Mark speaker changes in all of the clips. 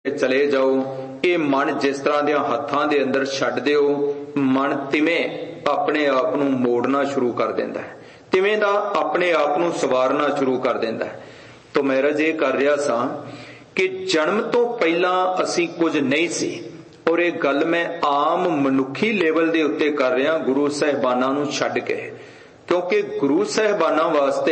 Speaker 1: चले जाओ। ये मन जिस तरह दे हत्थां दे अंदर छड्ड दिओ, मन तिवें अपने आप नूं मोड़ना शुरू कर देंदा है, तिवें दा अपने आप नूं सवारना शुरू कर देंदा है। तो महाराज ये कर रहा सा कि जन्म तो पहला असीं कुछ नहीं सी, और ये गल मैं आम मनुखी लेवल दे उत्ते कर रहा गुरु साहिबानां नूं छड्ड के, क्योंकि गुरु साहिबानां वास्ते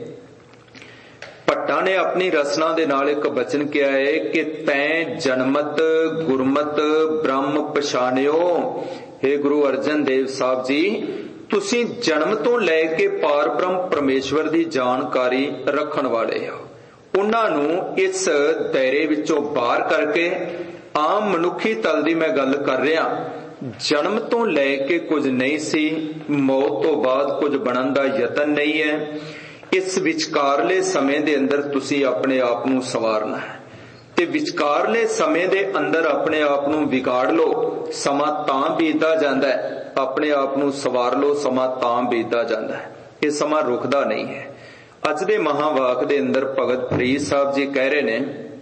Speaker 1: भट्टा ने अपनी रचना दे नाल एक बचन किया है कि तैं जन्मत गुरमत ब्रह्म पछाणियो। हे गुरु अर्जन देव साहब जी, तुसीं जन्म तो लैके पार ब्रह्म परमेश्वर दी जानकारी रखण वाले हो। उन्हां नूं इस दायरे विचों बाहर करके आम मनुखी तल दी मैं गल कर रहा, जन्म तो लैके कुछ नहीं सी, मौत तो बाद कुछ बनन दा यतन नहीं है। इस विचकारले समय दे अंदर तुसी अपने आप नूं सवारना है, ते विचकारले समय दे अंदर अपने आप नूं बिगाड़ लो, समा तां बीतदा जांदा है। अपने आप नूं सवार लो, समा तां बीतदा जांदा है, ये समा रुकदा नहीं है। अज दे महावाक दे अंदर भगत फरीद साहब जी कह रहे ने,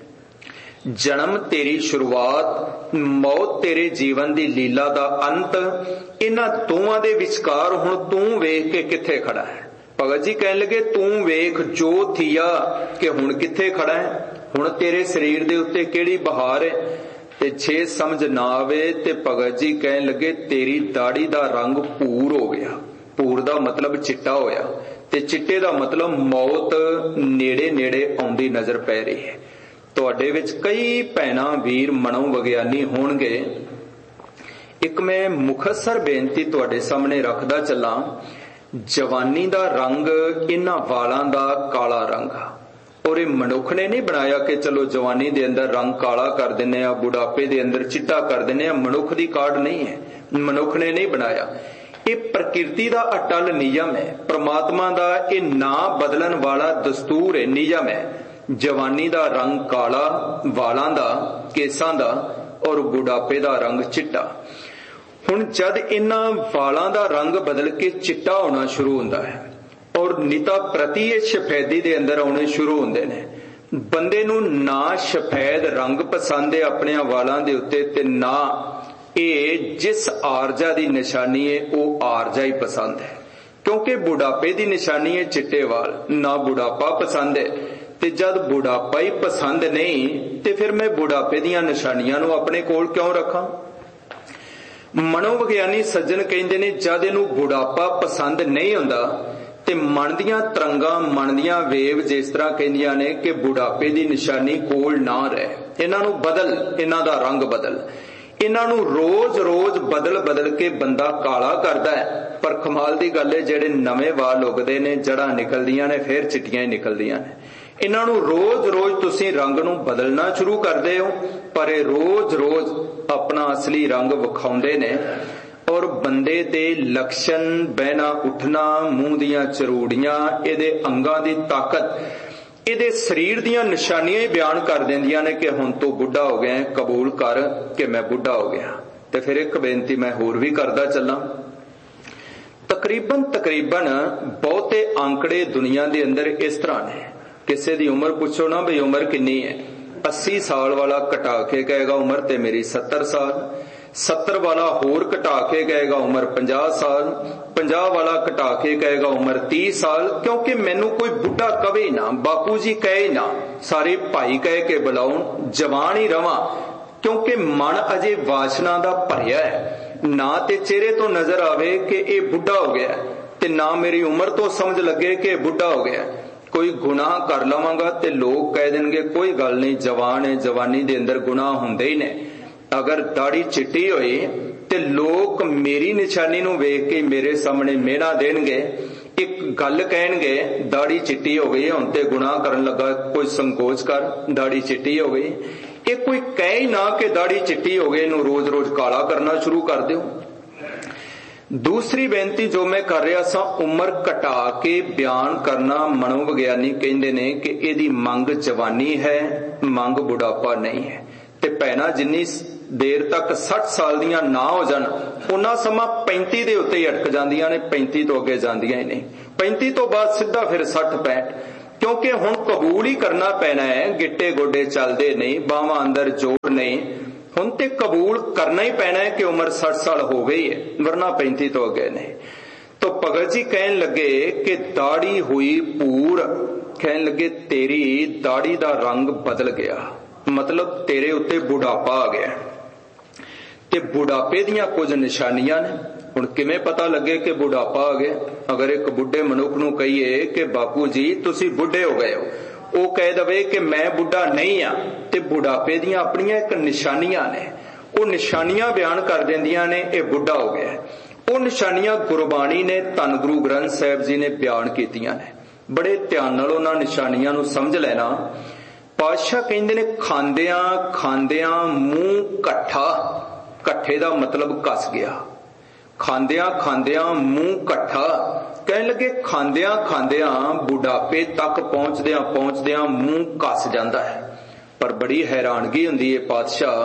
Speaker 1: जन्म तेरी शुरुआत, मौत तेरे जीवन दी लीला दा अंत, इन्हां दोवां दे विचकार हुण तूं वेख के किथे खड़ा है। भगत जी कहन लगे, तू वेख जो थिया कि हुण किथे खड़ा है, हुण तेरे शरीर दे उत्ते केड़ी बहार है। ते छे समझ ना आवे ते भगत जी कहन लगे, तेरी दाढ़ी दा रंग भूर हो गया। भूर दा मतलब चिट्टा होया, ते चिट्टे दा मतलब मौत नेड़े नेड़े आउंदी नजर पै रही है। तुहाडे विच कई भैणां वीर मनो विग्यानी होणगे। एक मैं मुखसर बेनती तुहाडे सामने रखदा चलां, जवानी दा रंग इन्हां वालां दा काला रंग, और ये मनुख ने नहीं बनाया कि चलो जवानी दे अंदर रंग काला कर दिने आ, बुढ़ापे दे अंदर चिट्टा कर दिने आ। मनुख दी काढ़ नहीं है, मनुख ने नहीं बनाया। ये प्रकृति दा अटल नियम है, परमात्मा दा ये ना बदलन वाला दस्तूर है, नियम है। जवानी दा रंग काला वालां दा, केसां दा, और बुढ़ापे दा रंग चिट्टा। हुण जद इन्हां वालां दा रंग बदल के चिट्टा होना शुरू हुंदा है, और निता प्रति ये सफेदी दे अंदर आने शुरू हुंदे ने। बंदे नूं ना सफेद रंग पसंद है अपने वालां दे उत्ते, ते ना ये जिस आरजा दी निशानी है वो आरजा ही पसंद है, क्योंकि बुढ़ापे दी निशानी है चिट्टे वाल, ना बुढ़ापा पसंद है। ते जद बुढ़ापा ही पसंद नहीं, ते फिर मैं बुढ़ापे दीयां निशानियां नूं अपने कोल क्यों रखां। मनोविग्यानी सज्जन कहंदे ने, जद इहनूं बुढ़ापा पसंद नहीं हुंदा ते मन दियां तरंगां, मन दियां वेव जिस तरह कहंदियां ने कि बुढ़ापे दी निशानी कोल ना रहे, इन्हां नूं बदल, इन्हां दा रंग बदल। इन्हां नूं रोज रोज बदल बदल के बंदा काला करदा है, पर कमाल दी गल है जेड़े नवे वाल उगदे ने, जड़ां निकलदियां ने, फिर चिट्टियां ही निकलदियां ने। इन्हां नूं रोज रोज तुसीं रंग नूं बदलना शुरू करदे हो, पर ये रोज रोज अपना असली रंग विखाउंदे ने। और बंदे दे लक्षण, बहना उठना, मूंह दियां चरूड़ियां, इहदे अंगां दी ताकत, इहदे शरीर दियां निशानियां ही बयान कर देंदियां ने कि हुण तू बुढ़ा हो गया, कबूल कर कि मैं बुढ़ा हो गया। ते फिर एक बेनती मैं होर भी करदा चलां, तकरीबन बहुते आंकड़े दुनिया दे अंदर इस तरह ने, किसी दी उम्र पूछो ना बई उम्र कितनी है, 80 साल वाला घटा के कहेगा उम्र ते मेरी 70 साल, 70 वाला होर घटा के कहेगा उम्र 50 साल, 50 वाला घटा के कहेगा उम्र 30 साल। क्योंकि मैनू कोई बुढ़ा कवे ना, बापू जी कहे ना, सारे भाई कह के बुलाउण, जवान ही रवां, क्योंकि मन अजे वासना दा भरिया है। ना ते चेहरे तो नजर आवे कि ये बुढ़ा हो गया, ते ना मेरी उम्र तो समझ लगे कि बुढ़ा हो गया। कोई गुनाह कर लवांगा ते लोग कह देंगे कोई गल नहीं, जवान है, जवानी दे अंदर गुनाह हुंदे ही ने। अगर दाढ़ी चिट्टी होई ते लोग मेरी निशानी नूं वेख के मेरे सामने मेहना देणगे, एक गल कहणगे दाढ़ी चिट्टी हो गई, हुण ते गुनाह करन लगा, कोई संकोच कर, दाढ़ी चिट्टी हो गई। ये कोई कहे ना कि दाढ़ी चिट्टी हो गई, इनू रोज रोज काला करना शुरू कर दो। दूसरी बेनती जो मैं कर रहा सा, उम्र घटा के बयान करना, मनोविग्यानी कहंदे ने कि इहदी मंग जवानी है, मंग बुढ़ापा नहीं है। ते भैणा जिन्नी देर तक 60 साल दियां ना हो जान, उन्ना समा 35 दे उत्ते ही अटक जांदियां ने, 35 तो अगे जांदियां ही नहीं। 35 तो बाद सीधा फिर 60 65। क्योंकि हुण कबूल ही करना पैना है। गिट्टे गोडे चलते नहीं, बावां अंदर जोड़ नहीं, हुण ते कबूल करना ही पैना है कि उम्र 60 साल हो गई है, वरना 35 तो अगे नहीं। तो भगत जी कहन लगे कि दाढ़ी हुई पूर, कहन लगे तेरी दाढ़ी दा रंग बदल गया, मतलब तेरे उत्ते बुढ़ापा आ गया। ते बुढ़ापे दियां कुछ निशानियां ने। हुण किवें पता लगे कि बुढ़ापा आ गया? अगर एक बुढ़े मनुख नूं कहीए कि बापू जी तुसीं बुढ़े हो गए हो, वो कह दवे कि मैं बुढ़ा नहीं हाँ, ते बुढ़ापे दियां अपनियां एक निशानियां ने, वो निशानियां बयान कर देंदियां ने ये बुढ़ा हो गया। वो निशानियां गुरबाणी ने, धन गुरु ग्रंथ साहिब जी ने बयान कीतियां ने। बड़े ध्यान नाल उन्हां निशानियां नूं समझ लेना। पातशाह कहंदे ने खांदियां खांदियां मूंह कट्ठा, कट्ठे दा मतलब कस गया। खांदियां खांदियां मूंह कट्ठा, कहन लगे खांदियां खांदियां बुढ़ापे तक पहुंचदियां पहुंचदियां मूंह कस जांदा है। पर बड़ी हैरानगी हुंदी है पातशाह,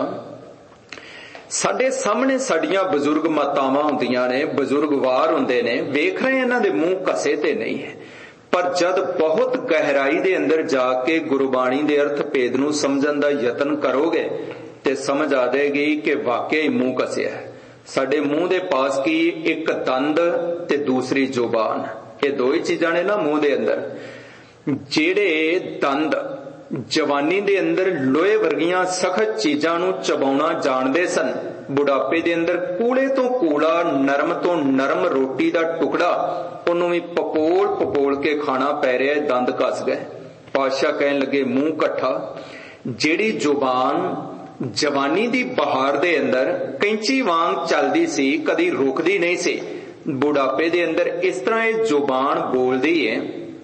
Speaker 1: साडे सामने साडियां बजुर्ग मातावां हुंदियां ने, बजुर्ग वार हुंदे ने, वेख रहे इन्हां दे मूंह कसे ते नहीं है। पर जद बहुत गहराई दे अंदर जाके गुरबाणी दे अर्थ भेद नूं समझण दा यतन करोगे ते समझ आ जाएगी कि वाकई मूंह कसिया है। साडे मूंह दे पास की एक दंद ते दूसरी जुबान, ये दो ही चीजां ने ना मूंह दे अंदर। जेड़े दंद जवानी दे अंदर लोहे वर्गियां सख्त चीजां नूं चबाउणा जाणदे सन, बुढ़ापे दे अंदर कूले तो कूला, नरम तो नरम रोटी दा टुकड़ा उन्हों भी पपोल पपोल के खाना पै रहा है, दंद कस गए। पातशाह कहन लगे मूंह कट्ठा। जेड़ी जुबान जवानी दी बहार दे अंदर कैंची वांग चलदी सी, कदी रुकदी नहीं सी, बुढ़ापे दे अंदर इस तरह ये जुबान बोलदी है,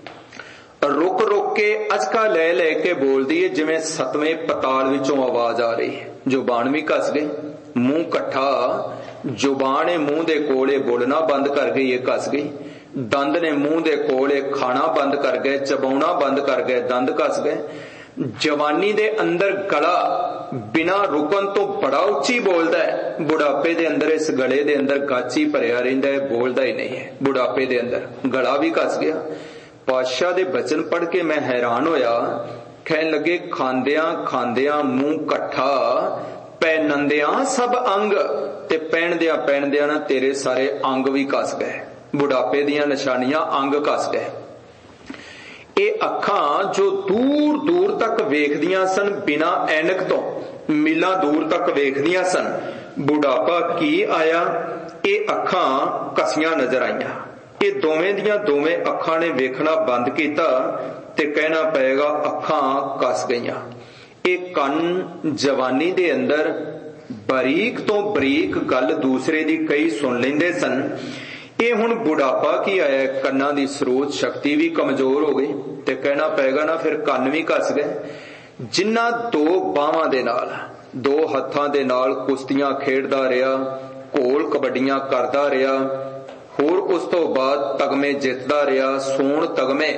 Speaker 1: रुक रुक के अचका ले ले के बोलदी है, जिवें सतवें पताल विचों आवाज आ रही है। जुबान भी कस गई, मूंह कट्ठा, जुबान मूंह दे कोले बोलना बंद कर गई, ये कस गई। दंद ने मुंह दे कोले खाना बंद कर गए, चबाउना बंद कर गए, दंद कस गए। जवानी दे अंदर गला बिना रुकन तो बड़ा उच्ची बोलदा है, बुढ़ापे दे अंदर इस गले दे अंदर गाची भरिया रहिंदा है, बोलदा ही नहीं है। बुढ़ापे दे अंदर गला भी कस गया। पातशाह दे बचन पढ़ के मैं हैरान होया। कहन लगे खांदियां खांदियां मुंह कट्ठा, पैनंदियां सब अंग, ते पैणदियां ना तेरे सारे अंग भी कस गए। बुढ़ापे दियां निशानियां, अंग कस गए। ये अखां जो दूर दूर तक वेखदियां सन बिना ऐनक तो, मीलां दूर तक वेखदियां सन, बुढ़ापा की आया, ये अखां कसियां नजर आईयां। ये दोवें दियां दोवें अखां ने वेखना बंद कीता ते कहना पएगा अखां कस गईयां। ये कन जवानी दे अंदर बरीक तो बरीक गल दूसरे दी कई सुन लेंदे सन, ये हुण बुढ़ापा की आया, कन्नां दी स्रोत शक्ति भी कमजोर हो गई ते कहना पएगा ना फिर कन भी कस गए। जिन्ना दो बावां दे नाल, दो हत्थां दे नाल कुश्तियां खेडदा रहा, घोल कबड्डियां करदा रहा, होर उस तो बाद तगमे जितदा रहा, सोण तगमे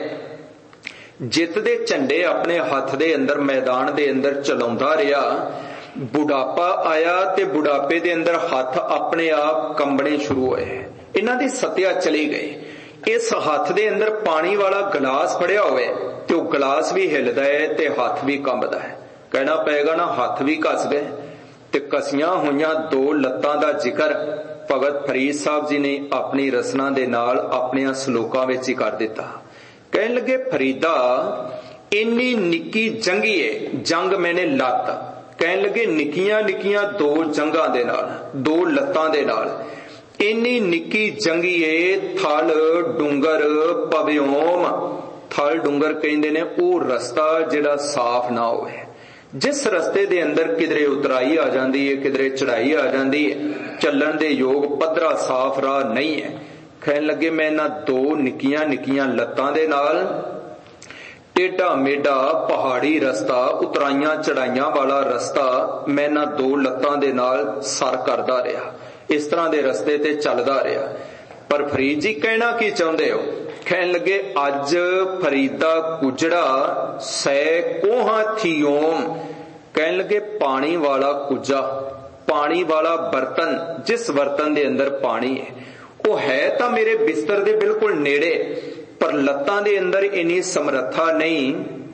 Speaker 1: जित दे झंडे अपने हथ दे अंदर मैदान दे अंदर चलाउंदा रहा। बुढ़ापा आया ते बुढ़ापे दे अंदर हथ अपने आप कंबने शुरू होए, इन्हां दी सत्या चली गई। इस हथ दे अंदर पानी वाला गिलास फड़िया होवे ते ओह गिलास भी हिलदा है ते हथ भी कंबदा है। कहना पएगा ना हथ भी कस गए। ते कसियां होईयां दो लत्तां दा जिक्र भगत फरीद साहब जी ने अपनी रसना दे नाल अपने सलोकां विच ही कर दिता। कहन लगे फरीदा इन्नी निक्की जंगी है, जंग मैंने लत, कहन लगे निक्कियां निक्कियां दो जंगां दे नाल, दो लत्तां दे नाल, इन्नी निक्की जंगी है, थल डूंगर पव्योम, थल डूंगर कहंदे ने ओह रस्ता जिहड़ा साफ ना होवे, जिस रस्ते दे अंदर किधरे उतराई आ जाती है, किधरे चढ़ाई आ जाती है, चलन दे योग पद्धरा साफ राह नहीं है। कहन लगे मैं इन्हां दो निक्कियां निक्कियां लत्तां दे नाल टेढ़ा मेढ़ा पहाड़ी रस्ता, उतराइयां चढ़ाइयां वाला रस्ता, मैं इन्हां दो लत्तां दे नाल सर करदा रहा, इस तरह दे रस्ते ते चलदा रहा। पर फरीद जी कहना की चाहुंदे हो? कहन लगे अज फरीदा कुजड़ा सै कोहा थियोम, कहन लगे पानी वाला कुजा, पानी वाला बर्तन, जिस बर्तन दे अंदर पानी है वो है तो मेरे बिस्तर दे बिल्कुल नेड़े, पर लत्तां दे अंदर इन्नी समर्था नहीं।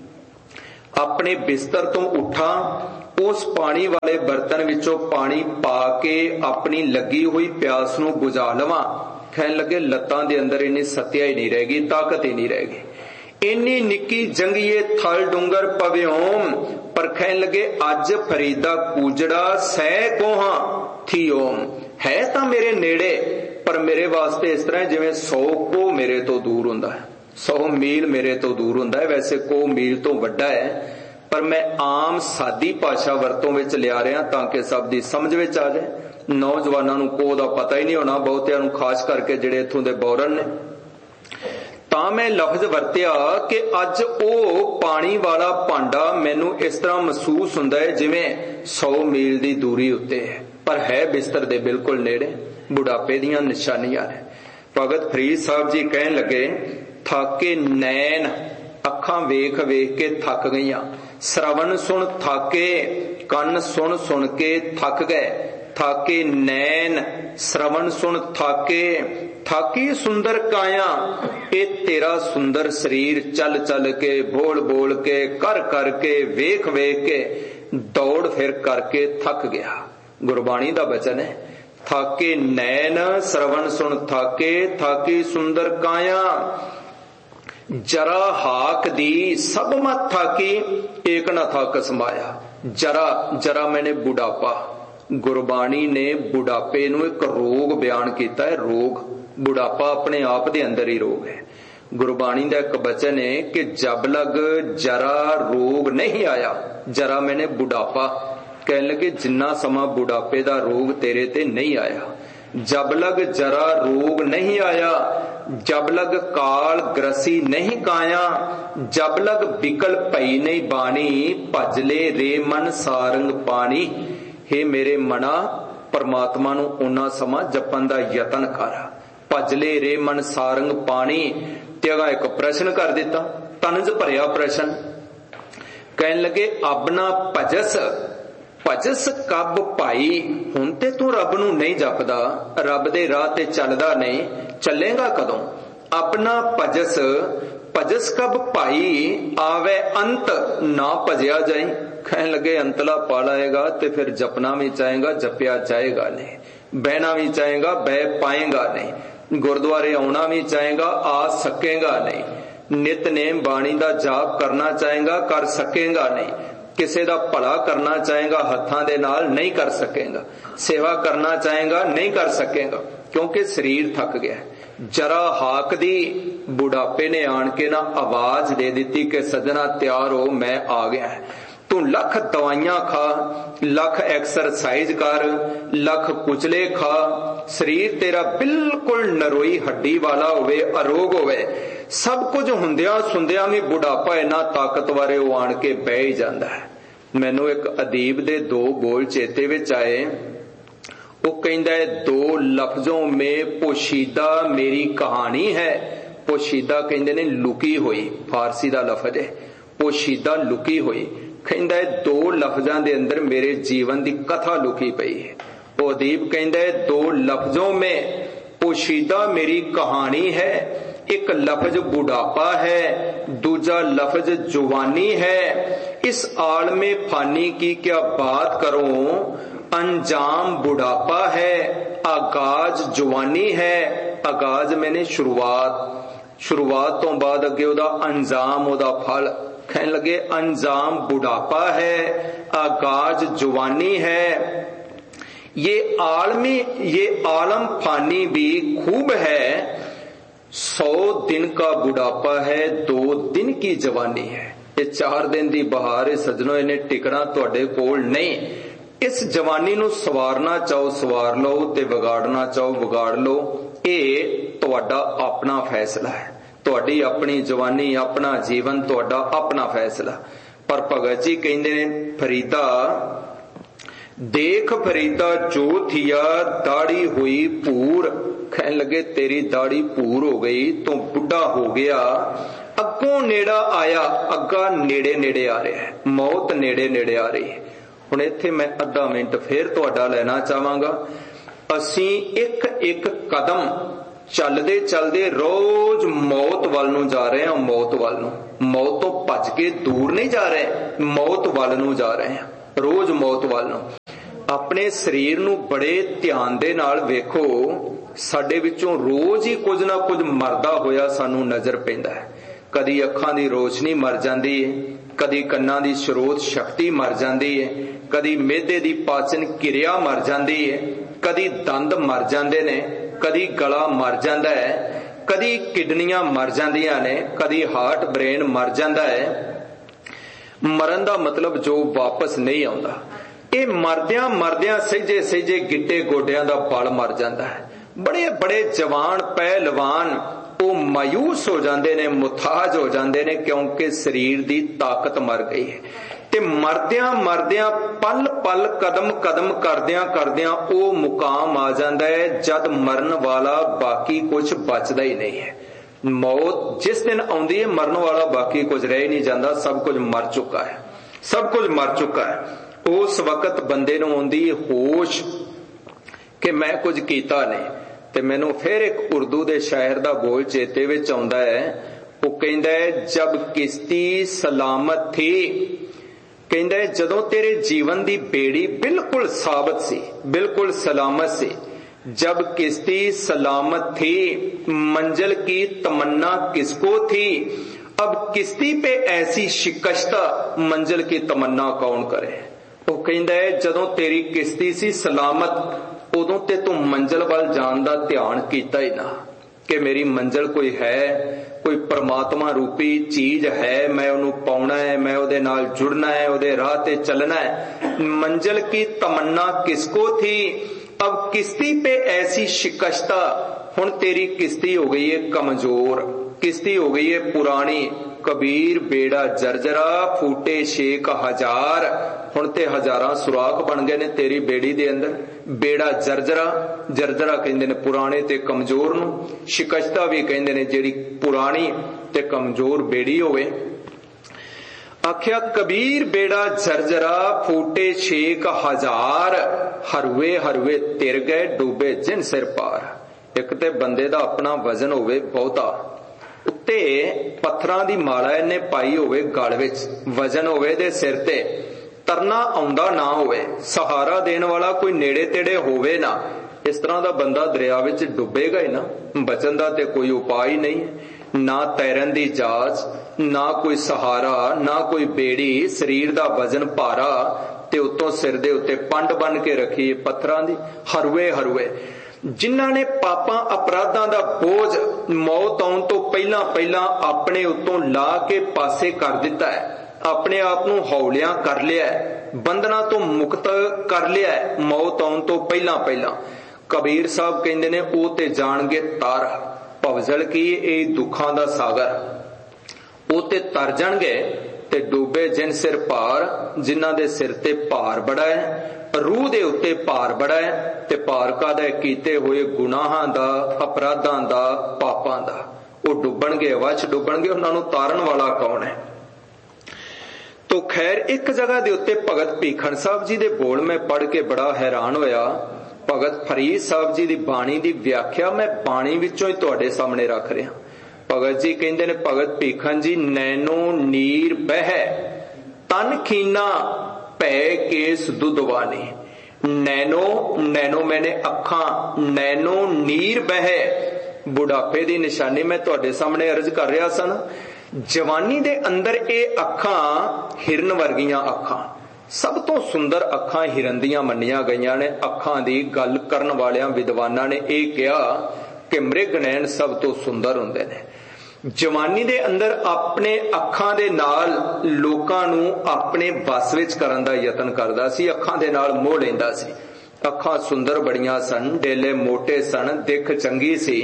Speaker 1: अपने बिस्तर तो उठा, उस पानी वाले बर्तन विचों पानी पा के अपनी लगी हुई प्यास नूं बुझा लवां। कहन लगे लत्तां दे अंदर इन्नी सत्या ही नहीं रहेगी, ताकत ही नहीं रहेगी। इन्नी निक्की जंगीए थल डूंगर पव्योम, पर कहन लगे अज फरीदा कूजड़ा सै कोहा थी ओम। है तां मेरे नेड़े, पर मेरे वास्ते इस तरह जिवें 100 को मेरे तो दूर हुंदा है, 100 मील मेरे तो दूर हुंदा है। वैसे को मील तो वड्डा है, पर मैं आम सादी भाषा वरतों विच लिया रहा ताकि सब दी समझ विच आ जाए। नौजवानों नूं को दा पता ही नहीं होना, बहुतिआं नूं खास करके जिहड़े इत्थों दे बौरन ने। तां मैं लफ्ज वरतिया कि अज ओ पानी वाला भांडा मैनू इस तरह महसूस हुंदा है जिवें 100 मील दी दूरी उत्ते है, पर है बिस्तर दे बिल्कुल नेड़े। बुढ़ापे दीआं निशानियां ने। भगत फरीद साहब जी कहन लगे थाके नैन, अखां वेख वेख के थक गईयां। श्रवण सुन थाके, कन सुन सुन के थक गए। थाके नैन, श्रवण सुन थाके, थाकी सुंदर काया। ए तेरा सुंदर शरीर चल चल के, बोल बोल के, कर कर के, वेख वेख के, दौड़ फिर करके थक गया। गुरबाणी दा वचन है, थाके नैन, श्रवण सुन थाके, थाकी सुंदर काया। जरा हाक दी सब मत थाकी, एक न था कसमाया। जरा, जरा मैंने बुढ़ापा। गुरबाणी ने बुढ़ापे नूं एक रोग बयान किया है। रोग, बुढ़ापा अपने आप दे अंदर ही रोग है। गुरबाणी दा एक वचन है कि जब लग जरा रोग नहीं आया। जरा मैंने बुढ़ापा, कहने लगे जिन्ना समा बुढ़ापे दा रोग तेरे ते नहीं आया। जब लग जरा रोग नहीं आया, जब लग काल ग्रसी नहीं काया। जब लग बिकल पई नहीं बानी, भजले रे मन सारंग पानी। हे मेरे मना, परमात्मा नूं उन्ना समा जपन दा यतन कर। भजले रे मन सारंग पानी। ते अगा एक प्रश्न कर दिता, तनज भरिया प्रश्न। कहन लगे अपना भजस, भजस कब भाई। हुण ते तू रब नूं नहीं जपदा, रब दे राह ते चलदा नहीं, चलेगा कदों। अपना भजस, भजस कब भाई। आवे अंत ना भजया जाए। कहन लगे अंतला पा लाएगा ते फिर जपना भी चाहेगा, जपया जाएगा नहीं। बहना भी चाहेगा, बह पाएगा नहीं। गुरुद्वारे आना भी चाहेगा, आ सकेगा नहीं। नितनेम बाणी दा जाप करना चाहेगा, कर सकेगा नहीं। किसी दा भला करना चाहेगा, हत्थां दे नाल नहीं कर सकेगा। सेवा करना चाहेगा, नहीं कर सकेगा, क्योंकि शरीर थक गया। जरा हाक दी, बुढ़ापे ने आन के ना आवाज दे दी कि सजना तैयार हो, मैं आ गया है। तू लख दवाइयां खा, लख एक्सरसाइज कर, लख कुचले खा, शरीर तेरा बिल्कुल नरोई हड्डी वाला होवे, अरोग होवे। सब कुछ हुंदिया सुंदिया भी बुढ़ापा इन्ना ताकतवर है, आन के बह ही जाता है। मैनू एक अदीब दे 2 बोल चेते विच आए। वो कहंदा है, 2 लफ्जों में पोशीदा मेरी कहानी है। पोशीदा कहंदे ने लुकी हुई, फारसी दा लफ्ज है पोशीदा, लुकी हुई। कहंदा है 2 लफ्जां दे अंदर मेरे जीवन दी कथा लुकी पई है। वो अदीब कहंदा है 2 लफ्जों में पोशीदा मेरी कहानी है। एक लफ्ज बुढ़ापा है, दूजा लफ्ज जुवानी है। इस आलमे फानी की क्या बात करूं, अंजाम बुढ़ापा है, आगाज जुवानी है। आगाज मैंने शुरुआत, शुरुआत तो बाद अगे ओदा अंजाम, ओदा फल। कहने लगे अंजाम बुढ़ापा है, आगाज जुवानी है। ये आलम फानी भी खूब है। 100 दिन का बुढ़ापा है, 2 दिन की जवानी है। ये 4 दिन दी बहार है सजनों, इन्हें टिकना तुहाडे कोल नहीं। इस जवानी नूं सवारना चाहो सवार लो, ते विगाड़ना चाहो विगाड़ लो। ये तुहाडा अपना फैसला है। तुहाडी अपनी जवानी, अपना जीवन, तुहाडा अपना फैसला। पर भगत जी कहंदे ने, फरीदा देख फरीदा जो थिया, दाढ़ी हुई पूर। कहने लगे तेरी दाढ़ी पूर हो गई, तू बुढ़ा हो गया। अगों नेड़ा आया, अग्गा नेड़े नेड़े आ रहा है, मौत नेड़े नेड़े आ रही है। हुण इत्थे मैं आधा मिनट फिर तुहाडा लेना चाहांगा। असीं एक एक कदम ਚੱਲਦੇ ਚੱਲਦੇ ਰੋਜ਼ ਮੌਤ ਵੱਲ ਨੂੰ ਜਾ ਰਹੇ ਹਾਂ, ਮੌਤ ਵੱਲ ਨੂੰ। ਮੌਤ ਤੋਂ ਭੱਜ ਕੇ ਦੂਰ ਨਹੀਂ ਜਾ ਰਹੇ, ਮੌਤ ਵੱਲ ਨੂੰ ਜਾ ਰਹੇ ਹਾਂ, ਰੋਜ਼ ਮੌਤ ਵੱਲ ਨੂੰ। ਆਪਣੇ ਸਰੀਰ ਨੂੰ ਬੜੇ ਧਿਆਨ ਦੇ ਨਾਲ ਵੇਖੋ, ਸਾਡੇ ਵਿੱਚੋਂ ਰੋਜ਼ ਹੀ ਕੁਝ ਨਾ ਕੁਝ ਮਰਦਾ ਹੋਇਆ ਸਾਨੂੰ ਨਜ਼ਰ ਪੈਂਦਾ ਹੈ। ਕਦੀ ਅੱਖਾਂ ਦੀ ਰੋਸ਼ਨੀ ਮਰ ਜਾਂਦੀ ਹੈ, ਕਦੀ ਕੰਨਾਂ ਦੀ ਸਰੋਤ ਸ਼ਕਤੀ ਮਰ ਜਾਂਦੀ ਹੈ, ਕਦੀ ਮਿਹਦੇ ਦੀ ਪਾਚਨ ਕਿਰਿਆ ਮਰ ਜਾਂਦੀ ਹੈ, ਕਦੀ ਦੰਦ ਮਰ ਜਾਂਦੇ ਨੇ, ਕਦੀ ਗਲਾ ਮਰ ਜਾਂਦਾ ਹੈ, ਕਦੀ ਕਿਡਨੀਆਂ ਮਰ ਜਾਂਦੀਆਂ ਨੇ, ਕਦੀ ਹਾਰਟ ਬ੍ਰੇਨ ਮਰ ਜਾਂਦਾ ਹੈ। ਮਰਨ ਦਾ ਮਤਲਬ ਜੋ ਵਾਪਸ ਨਹੀਂ ਆਉਂਦਾ। ਇਹ ਮਰਦਿਆਂ ਮਰਦਿਆਂ ਸਹਿਜੇ ਸਹਿਜੇ ਗਿੱਟੇ ਗੋਡਿਆਂ ਦਾ ਬਲ ਮਰ ਜਾਂਦਾ ਹੈ। ਬੜੇ ਬੜੇ ਜਵਾਨ ਪਹਿਲਵਾਨ ਉਹ ਮਾਯੂਸ ਹੋ ਜਾਂਦੇ ਨੇ, ਮੁਤਾਜ ਹੋ ਜਾਂਦੇ ਨੇ, ਕਿਉਂਕਿ ਸਰੀਰ ਦੀ ਤਾਕਤ ਮਰ ਗਈ ਹੈ। ਤੇ ਮਰਦਿਆਂ ਮਰਦਿਆਂ ਪਲ ਪਲ ਕਦਮ ਕਦਮ ਕਰਦਿਆਂ ਕਰਦਿਆਂ ਉਹ ਮੁਕਾਮ ਆ ਜਾਂਦਾ ਹੈ ਜਦ ਮਰਨ ਵਾਲਾ ਬਾਕੀ ਕੁਝ ਬਚਦਾ ਹੀ ਨਹੀਂ ਹੈ। ਮੌਤ ਜਿਸ ਦਿਨ ਆਉਂਦੀ ਹੈ, ਮਰਨ ਵਾਲਾ ਬਾਕੀ ਕੁਝ ਰਹਿ ਨਹੀਂ ਜਾਂਦਾ, ਸਭ ਕੁਝ ਮਰ ਚੁੱਕਾ ਹੈ, ਸਭ ਕੁਝ ਮਰ ਚੁੱਕਾ ਹੈ। ਉਸ ਵਕਤ ਬੰਦੇ ਨੂੰ ਆਉਂਦੀ ਹੋਸ਼ ਕਿ ਮੈਂ ਕੁਝ ਕੀਤਾ ਨਹੀਂ। ਤੇ ਮੈਨੂੰ ਫਿਰ ਇੱਕ ਉਰਦੂ ਦੇ ਸ਼ਾਇਰ ਦਾ ਬੋਲ ਚੇਤੇ ਵਿੱਚ ਆਉਂਦਾ ਹੈ। ਉਹ ਕਹਿੰਦਾ ਹੈ, ਜਬ ਕਿਸ਼ਤੀ ਸਲਾਮਤ ਥੀ, ਕਹਿੰਦਾ ਹੈ ਜਦੋਂ ਤੇਰੇ ਜੀਵਨ ਦੀ ਬੇੜੀ ਬਿਲਕੁਲ ਸਾਬਤ ਸੀ, ਬਿਲਕੁਲ ਸਲਾਮਤ ਸੀ। जब किश्ती सलामत थी मंजिल की तमन्ना किसको थी, अब किश्ती पे ऐसी शिकस्ता मंजिल की तमन्ना कौन करे। वो कहता है जदों तेरी किश्ती सी सलामत उदों ते तू मंजिल वाल जान दा ध्यान कीता ही ना कि मेरी मंजिल कोई है, कोई परमात्मा रूपी चीज है, मैं उन्हों पाउना है, मैं उहदे नाल जुड़ना है, उहदे राह ते चलना है। मंजिल की तमन्ना किसको थी, अब किश्ती पे ऐसी शिकस्ता, हुण तेरी किश्ती हो गई है कमजोर, किश्ती हो गई है पुरानी। कबीर बेड़ा जर्जरा फूटे 6,000, हुण ते हजारां सुराख बन गए ने तेरी बेड़ी दे अंदर। बेड़ा जर्जरा, जर्जरा कहंदे ने पुराने ते कमजोर नूं, शिकस्ता भी कहंदे ने जेड़ी पुरानी ते कमजोर बेड़ी होवे। आख्या कबीर बेड़ा जर्जरा फूटे 6,000, हरवे हरवे तिर गए डूबे जिन सिर पार। एक ते बंदे दा अपना वजन होवे बहुता, उत्ते पत्थरां दी माला इन्ने पाई होवे गल विच, वजन होवे दे सिर ते, तरना आउंदा ना होवे, सहारा देने वाला कोई नेड़े तेड़े होवे ना, इस तरह दा बंदा दरिया विच डुबेगा ही ना। बचन दा ते कोई उपाय नहीं, ना तैरन दी जाच, ना कोई सहारा, ना कोई बेड़ी, शरीर दा वजन भारा ते उत्तों सिर दे उत्ते पंड बन के रखी पत्थरां दी। हरवे हरवे जिन्हां ने पापां अपराधां दा बोझ मौत आउण तो पहला पहला अपने उत्तों ला के पासे कर दिता है, अपने आप नूं हौलियां कर लिया है, बंधना तो मुक्त कर लिया है मौत आउण तो पहला पहला। कबीर साहब कहंदे ने ओ ते जाणगे तार भवजल की ए दुखां दा सागर, ओ ते तर जाणगे ते डूबे जिन सिर भार, जिन्हां दे सिर ते भार बड़ा है, रूह दे उत्ते भार बड़ा है। ते भार कादा है, कीते होए गुनाहां दा, अपराधां दा, पापां दा। ओ डुबणगे, वच डुबणगे, उन्हां नूं तारण वाला कौन है। तो खैर एक जगह दे उत्ते भगत भीखन साहब जी दे बोल मैं पढ़ के बड़ा हैरान होया। भगत फरीद साहब जी दी बाणी दी व्याख्या मैं बाणी विचों ही तुहाडे सामने रख रहा। भगत जी कहंदे ने, भगत भीखन जी नैनो नीर बह तन खीना पै केस दुधवानी। नैनो, नैनो मैंने अखां, नैनो नीर बह बुढ़ापे दी निशानी मैं तुहाडे सामने अर्ज कर रहा सन। जवानी दे अंदर ए अखां हिरन वर्गियां अखां, सब तो सुंदर अखां हिरन दियां मन्नियां गईयां ने। अखां दी गल करन वालियां विद्वानां ने यह कहा कि मृग नैन सब तो सुंदर हुंदे ने। जवानी दे अंदर अपने अखां दे नाल लोकां नूं अपने बस विच करन दा यतन करदा सी, अखां दे नाल मोह लैंदा सी। अखां सुंदर बड़ियां सन, डेले मोटे सन, दिख चंगी सी।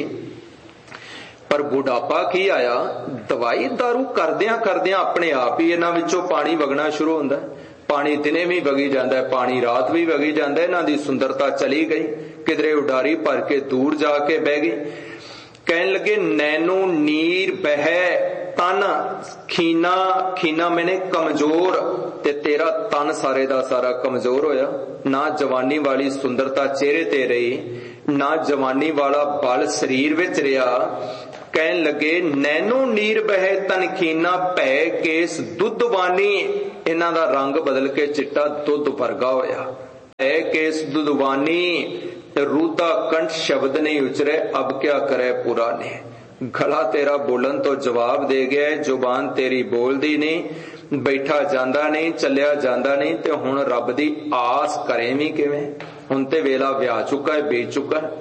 Speaker 1: पर बुढ़ापा की आया, दवाई दारू करदियां करदियां अपने आप ही इन्हां विचों पानी वगना शुरू हुंदा है। पानी दिने भी वगी जांदा है, पानी रात भी वगी जांदा है। इन्हां दी सुंदरता चली गई, किधरे उडारी भर के दूर जाके बह गई। कहन लगे नैनो नीर बह तन खीना, खीना मैंने कमजोर, ते तेरा तन सारे दा सारा कमजोर होया। ना जवानी वाली सुंदरता चेहरे ते रही, ना जवानी वाला बल शरीर विच रहा। कहन लगे नैनो नीर बहे तन खीना, भै केस दुधवानी, इन्हां दा रंग बदल के चिट्टा दुध वर्गा होया। भै केस दुधवानी, रूदा कंठ शब्द नहीं उचरे, अब क्या करे पुराने। गला तेरा बोलन तो जवाब दे गया, जुबान तेरी बोलदी नहीं, बैठा जांदा नहीं, चलिया जांदा नहीं, ते हुण रब दी आस करे भी किवें। हुण ते वेला व्या चुका है, बीत चुका है।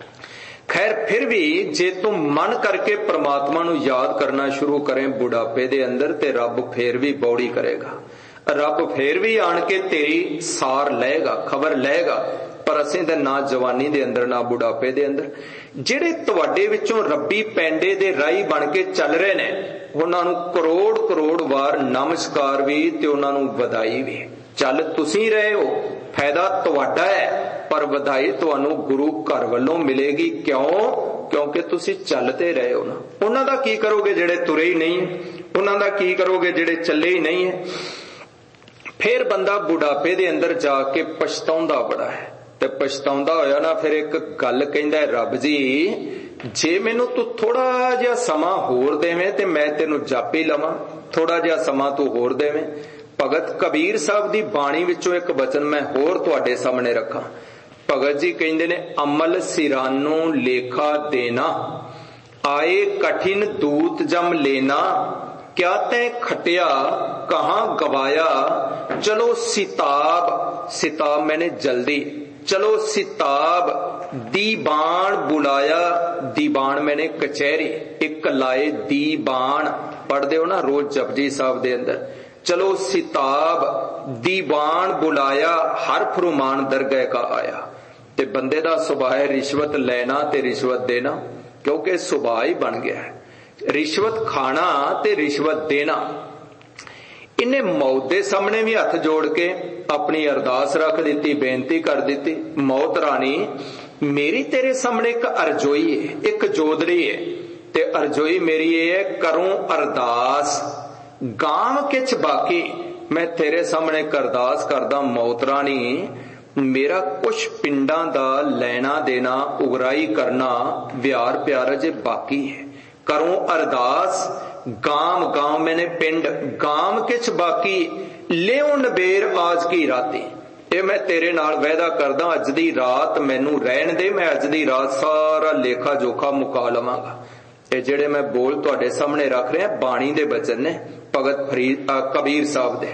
Speaker 1: खैर फिर भी जे तू मन करके परमात्मा नू याद करना शुरू करें बुढ़ापे दे अंदर, ते रब फिर भी बौड़ी करेगा। रब फिर भी आन के तेरी सार लेगा, खबर लेगा। पर असीं ते ना जवानी दे अंदर ना बुढ़ापे दे अंदर। ਜਿਹੜੇ ਤੁਹਾਡੇ ਵਿੱਚੋਂ ਰੱਬੀ ਪੈਂਡੇ ਦੇ ਰਾਹੀ ਬਣ ਕੇ ਚੱਲ ਰਹੇ ਨੇ, ਉਹਨਾਂ ਨੂੰ ਕਰੋੜ ਕਰੋੜ ਵਾਰ ਨਮਸਕਾਰ ਵੀ ਤੇ ਉਹਨਾਂ ਨੂੰ ਵਧਾਈ ਵੀ। ਚੱਲ ਤੁਸੀਂ ਰਹੇ ਹੋ, ਫਾਇਦਾ ਤੁਹਾਡਾ ਹੈ, ਪਰ ਵਧਾਈ ਤੁਹਾਨੂੰ ਗੁਰੂ ਘਰ ਵੱਲੋਂ ਮਿਲੇਗੀ। ਕਿਉਂ? ਕਿਉਂਕਿ ਤੁਸੀਂ ਚੱਲਦੇ ਰਹੇ ਹੋ ਨਾ। ਉਹਨਾਂ ਦਾ ਕੀ ਕਰੋਗੇ ਜਿਹੜੇ ਤੁਰੇ ਹੀ ਨਹੀਂ? ਉਹਨਾਂ ਦਾ ਕੀ ਕਰੋਗੇ ਜਿਹੜੇ ਚੱਲੇ ਹੀ ਨਹੀਂ ਹੈ? ਫਿਰ ਬੰਦਾ ਬੁਢਾਪੇ ਦੇ ਅੰਦਰ ਜਾ ਕੇ ਪਛਤਾਉਂਦਾ ਬੜਾ ਹੈ। ਤੇ ਪਛਤਾਉਂਦਾ ਹੋਇਆ ਨਾ, ਫਿਰ ਇੱਕ ਗੱਲ ਕਹਿੰਦਾ, ਰੱਬ ਜੀ ਜੇ ਮੈਨੂੰ ਤੂੰ ਥੋੜਾ ਜਿਹਾ ਸਮਾਂ ਹੋਰ ਦੇਵੇਂ ਤੇ ਮੈਂ ਤੈਨੂੰ ਜਾਪੀ ਲਵਾਂ, ਥੋੜਾ ਜਿਹਾ ਸਮਾਂ ਤੂੰ ਹੋਰ ਦੇਵੇਂ। ਭਗਤ ਕਬੀਰ ਸਾਹਿਬ ਦੀ ਬਾਣੀ ਵਿੱਚੋਂ ਇੱਕ ਬਚਨ ਮੈਂ ਹੋਰ ਤੁਹਾਡੇ ਸਾਹਮਣੇ ਰੱਖਾਂ। ਭਗਤ ਜੀ ਕਹਿੰਦੇ ਨੇ, ਅਮਲ ਸਿਰਾਨੋਂ ਲੇਖਾ ਦੇਣਾ, ਆਏ ਕਠਿਨ ਦੂਤ ਜਮ ਲੈਣਾ, क्या तै खटिया कहां गवाया, चलो सिताब, सिताब मैंने जल्दी, चलो सिताब, दीवान बुलाया, दीवान मैंने कचहरी, एक लाए दीवान, पढ़ते हो ना रोज जपजी साहब दे अंदर। चलो सिताब, दीवान बुलाया, हर फरुमान दरगाह का आया। ते बंदे दा सुभाव है रिश्वत लेना ते रिश्वत देना, क्योंकि सुभाव ही बन गया है रिश्वत खाना ते रिश्वत देना। इन्हें मौत दे सामने भी हथ जोड़ के अपनी अरदास रख दी, बेनती कर दी, मौत रानी मेरी तेरे सामने एक अरजोई है, एक जोदड़ी है, ते अरजोई मेरी ये है, करूं अरदास गांव किच बाकी, मैं तेरे सामने एक अरदास करदा मौत रानी, मेरा कुछ पिंडां दा लेना देना उगराई करना व्यार प्यार अजे बाकी है। करूं अरदास गांव, गांव मैंने पिंड, गांव किछ बाकी, लियो नबेर आज की राती, ये मैं तेरे नाल वायदा करदा अज दी रात मैनू रहन दे, मैं अज दी रात सारा लेखा जोखा मुका लवांगा। ये जेड़े मैं बोल तुहाडे सामने रख रहा बाणी दे बचन ने भगत कबीर साहब दे।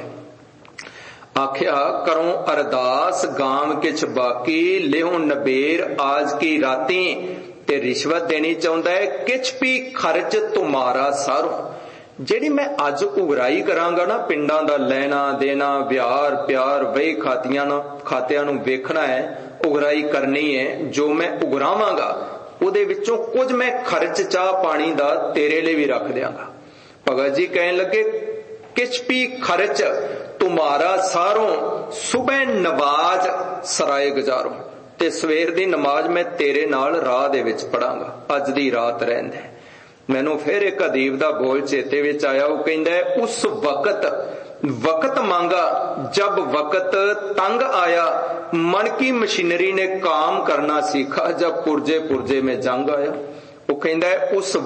Speaker 1: आख्या करूं अरदास गांव किछ बाकी, लियो नबेर आज की राती, ते रिश्वत देनी चाहता है किछ भी खर्च तुम्हारा सारों। जेड़ी मैं अज उगराई करांगा ना, पिंडां दा लेना देना व्यार प्यार वही खातियां नूं वेखना है, उगराई करनी है, जो मैं उगरावांगा उहदे विचों कुछ मैं खर्च चाह पानी दा तेरे लिए भी रख दियांगा। भगत जी कहन लगे किछ भी खर्च तुम्हारा सारों, सुबह नवाज सराय गुजारो, ते सवेर दी नमाज मैं तेरे नाल राह दे विच पढ़ांगा, अज दी रात रहन दे। मैनू फिर एक अदीब दा बोल चेते विच आया, वो कहंदा है उस वक्त मांगा जब वक्त तंग आया, मन की मशीनरी ने काम करना सीखा, जब पुरजे पुरजे में जंग आया। वो कहंदा है उस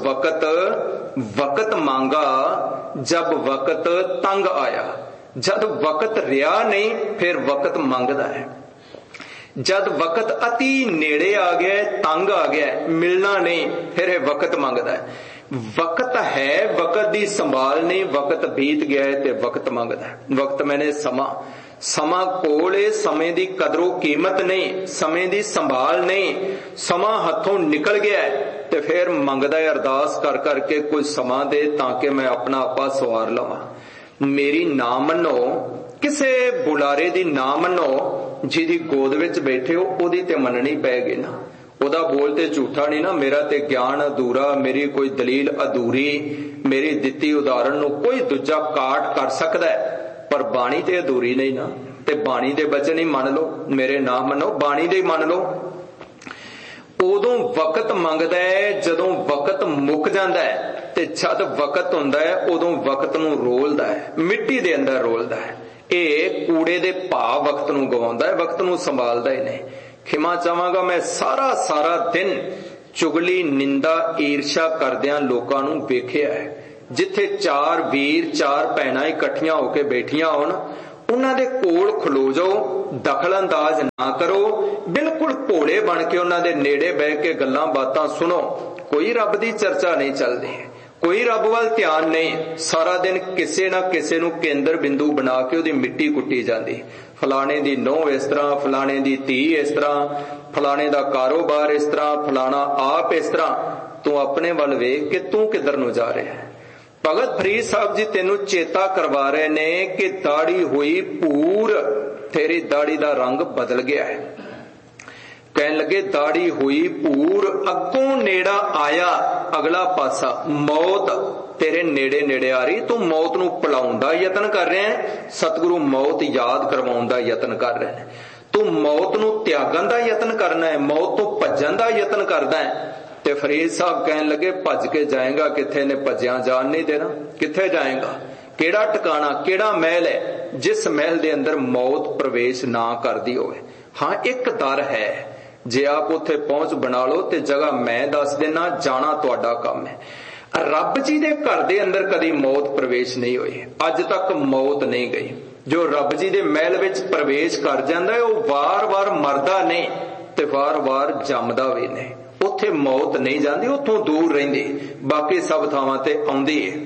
Speaker 1: वक्त मांगा जब वक्त तंग आया, जद वक्त रिया नहीं फिर वक्त मंगदा है। जद वक्त अति नेड़े आ गया, तंग आ गया, मिलना नहीं, फिर वक्त मंगदा है। वक्त है, वक्त दी संभाल नहीं, वक्त बीत गया है ते वक्त मंगदा है। वक्त मैंने समा कोले, समय दी कदरों कीमत नहीं, समय दी संभाल नहीं, समा हथों निकल गया है ते फिर मंगदा है अरदास कर करके कोई समा दे ताकि मैं अपना आपा सवार लवां। मेरी ना मनो, किसे बुलारे दी ना मनो, जिहदी गोद विच बैठे हो ओदी ते मननी पैगी ना, ओदा बोल ते झूठा नहीं ना, मेरा ते ज्ञान अधूरा, मेरी कोई दलील अधूरी, मेरी दित्ती उदाहरण नूं कोई दूजा काट कर सकदा है, पर बाणी ते अधूरी नहीं ना, ते बाणी दे बचन ही मन लो, मेरे ना मनो बाणी दे मन लो। उदों वक्त मंगदा है जदों वक्त मुक जांदा है, ते ਤੇ ਜਦ ਵਕਤ ਹੁੰਦਾ ਹੈ ਉਦੋਂ ਵਕਤ ਨੂੰ ਰੋਲਦਾ ਹੈ, ਮਿੱਟੀ ਦੇ ਅੰਦਰ ਰੋਲਦਾ ਹੈ। ਇਹ ਕੂੜੇ ਦੇ ਭਾਵ ਵਕਤ ਨੂੰ ਗਵਾਉਂਦਾ ਹੈ, ਵਕਤ ਨੂੰ ਸੰਭਾਲਦਾ ਹੀ ਨਹੀਂ। ਖਿਮਾ ਚਾਹਾਂਗਾ, ਮੈਂ ਸਾਰਾ ਦਿਨ ਚੁਗਲੀ, ਨਿੰਦਾ, ਈਰਸ਼ਾ ਕਰਦਿਆਂ ਲੋਕਾਂ ਨੂੰ ਵੇਖਿਆ ਹੈ। ਜਿੱਥੇ ਚਾਰ ਵੀਰ ਚਾਰ ਭੈਣਾਂ ਇਕੱਠੀਆਂ ਹੋ ਕੇ ਬੈਠੀਆਂ ਹੋਣ, ਉਹਨਾਂ ਦੇ ਕੋਲ ਖਲੋ ਜਾਓ, ਦਖਲ ਅੰਦਾਜ਼ ਨਾ ਕਰੋ, ਬਿਲਕੁਲ ਭੋਲੇ ਬਣ ਕੇ ਉਹਨਾਂ ਦੇ ਨੇੜੇ ਬਹਿ ਕੇ ਗੱਲਾਂ ਬਾਤਾਂ ਸੁਣੋ। ਕੋਈ ਰੱਬ ਦੀ ਚਰਚਾ ਨਹੀਂ ਚੱਲਦੀ, ਕੋਈ ਰੱਬ ਵੱਲ ਧਿਆਨ ਨਹੀਂ। ਸਾਰਾ ਦਿਨ ਕਿਸੇ ਨਾ ਕਿਸੇ ਨੂੰ ਕੇਂਦਰ ਬਿੰਦੂ ਬਣਾ ਕੇ ਉਹਦੀ ਮਿੱਟੀ ਕੁੱਟੀ ਜਾਂਦੀ। ਫਲਾਣੇ ਦੀ ਨੂੰਹ ਇਸ ਤਰ੍ਹਾਂ, ਫਲਾਣੇ ਦੀ ਧੀ ਇਸ ਤਰ੍ਹਾਂ, ਫਲਾਣੇ ਦਾ ਕਾਰੋਬਾਰ ਇਸ ਤਰ੍ਹਾਂ, ਫਲਾਣਾ ਆਪ ਇਸ ਤਰ੍ਹਾਂ। ਤੂੰ ਆਪਣੇ ਵੱਲ ਵੇਖ ਕਿ ਤੂੰ ਕਿੱਧਰ ਨੂੰ ਜਾ ਰਿਹਾ ਹੈ। ਭਗਤ ਫਰੀਦ ਸਾਹਿਬ ਜੀ ਤੈਨੂੰ ਚੇਤਾ ਕਰਵਾ ਰਹੇ ਨੇ ਕਿ ਦਾੜੀ ਹੋਈ ਭੂਰ, ਤੇਰੀ ਦਾੜੀ ਦਾ ਰੰਗ ਬਦਲ ਗਿਆ ਹੈ। ਕਹਿਣ ਲੱਗੇ ਦਾੜੀ ਹੋਈ ਭੂਰ, ਅੱਗੋਂ ਨੇੜਾ ਆਇਆ ਅਗਲਾ ਪਾਸਾ, ਮੌਤ ਤੇਰੇ ਨੇੜੇ ਨੇੜੇ ਆ ਰਹੀ। ਤੂੰ ਮੌਤ ਨੂੰ ਭੁਲਾਉਣ ਦਾ ਯਤਨ ਕਰ ਰਿਹਾ ਹੈ, ਸਤਿਗੁਰੂ ਮੌਤ ਯਾਦ ਕਰਵਾਉਣ ਦਾ ਯਤਨ ਕਰ ਰਹੇ ਨੇ। ਤੂੰ ਮੌਤ ਨੂੰ ਤਿਆਗਣ ਦਾ ਯਤਨ ਕਰਨਾ ਹੈ, ਮੌਤ ਤੋਂ ਭੱਜਣ ਦਾ ਯਤਨ ਕਰਦਾ ਹੈ। ਤੇ ਫਰੀਦ ਸਾਹਿਬ ਕਹਿਣ ਲੱਗੇ ਭੱਜ ਕੇ ਜਾਏਗਾ ਕਿੱਥੇ ਨੇ, ਭੱਜਿਆ ਜਾਣ ਨਹੀਂ ਦੇਣਾ। ਕਿੱਥੇ ਜਾਏਗਾ? ਕਿਹੜਾ ਟਿਕਾਣਾ, ਕਿਹੜਾ ਮਹਿਲ ਹੈ ਜਿਸ ਮਹਿਲ ਦੇ ਅੰਦਰ ਮੌਤ ਪ੍ਰਵੇਸ਼ ਨਾ ਕਰਦੀ ਹੋਵੇ? ਹਾਂ, ਇੱਕ ਦਰ ਹੈ, ਜੇ ਆਪ ਉੱਥੇ ਪਹੁੰਚ ਬਣਾ ਲਓ ਤੇ ਜਗ੍ਹਾ ਮੈਂ ਦੱਸ ਦੇਣਾ, ਜਾਣਾ ਤੁਹਾਡਾ ਕੰਮ ਹੈ। ਰੱਬ ਜੀ ਦੇ ਘਰ ਦੇ ਅੰਦਰ ਕਦੀ ਮੌਤ ਪ੍ਰਵੇਸ਼ ਨਹੀਂ ਹੋਈ, ਅੱਜ ਤੱਕ ਮੌਤ ਨਹੀਂ ਗਈ। ਜੋ ਰੱਬ ਜੀ ਦੇ ਮਹਿਲ ਵਿੱਚ ਪ੍ਰਵੇਸ਼ ਕਰ ਜਾਂਦਾ ਹੈ ਉਹ ਵਾਰ-ਵਾਰ ਮਰਦਾ ਨਹੀਂ ਤੇ ਵਾਰ-ਵਾਰ ਜੰਮਦਾ ਵੀ ਨਹੀਂ। ਉੱਥੇ ਮੌਤ ਨਹੀਂ ਜਾਂਦੀ, ਉੱਥੋਂ ਦੂਰ ਰਹਿੰਦੀ, ਬਾਕੀ ਸਭ ਥਾਵਾਂ ਤੇ ਆਉਂਦੀ ਹੈ।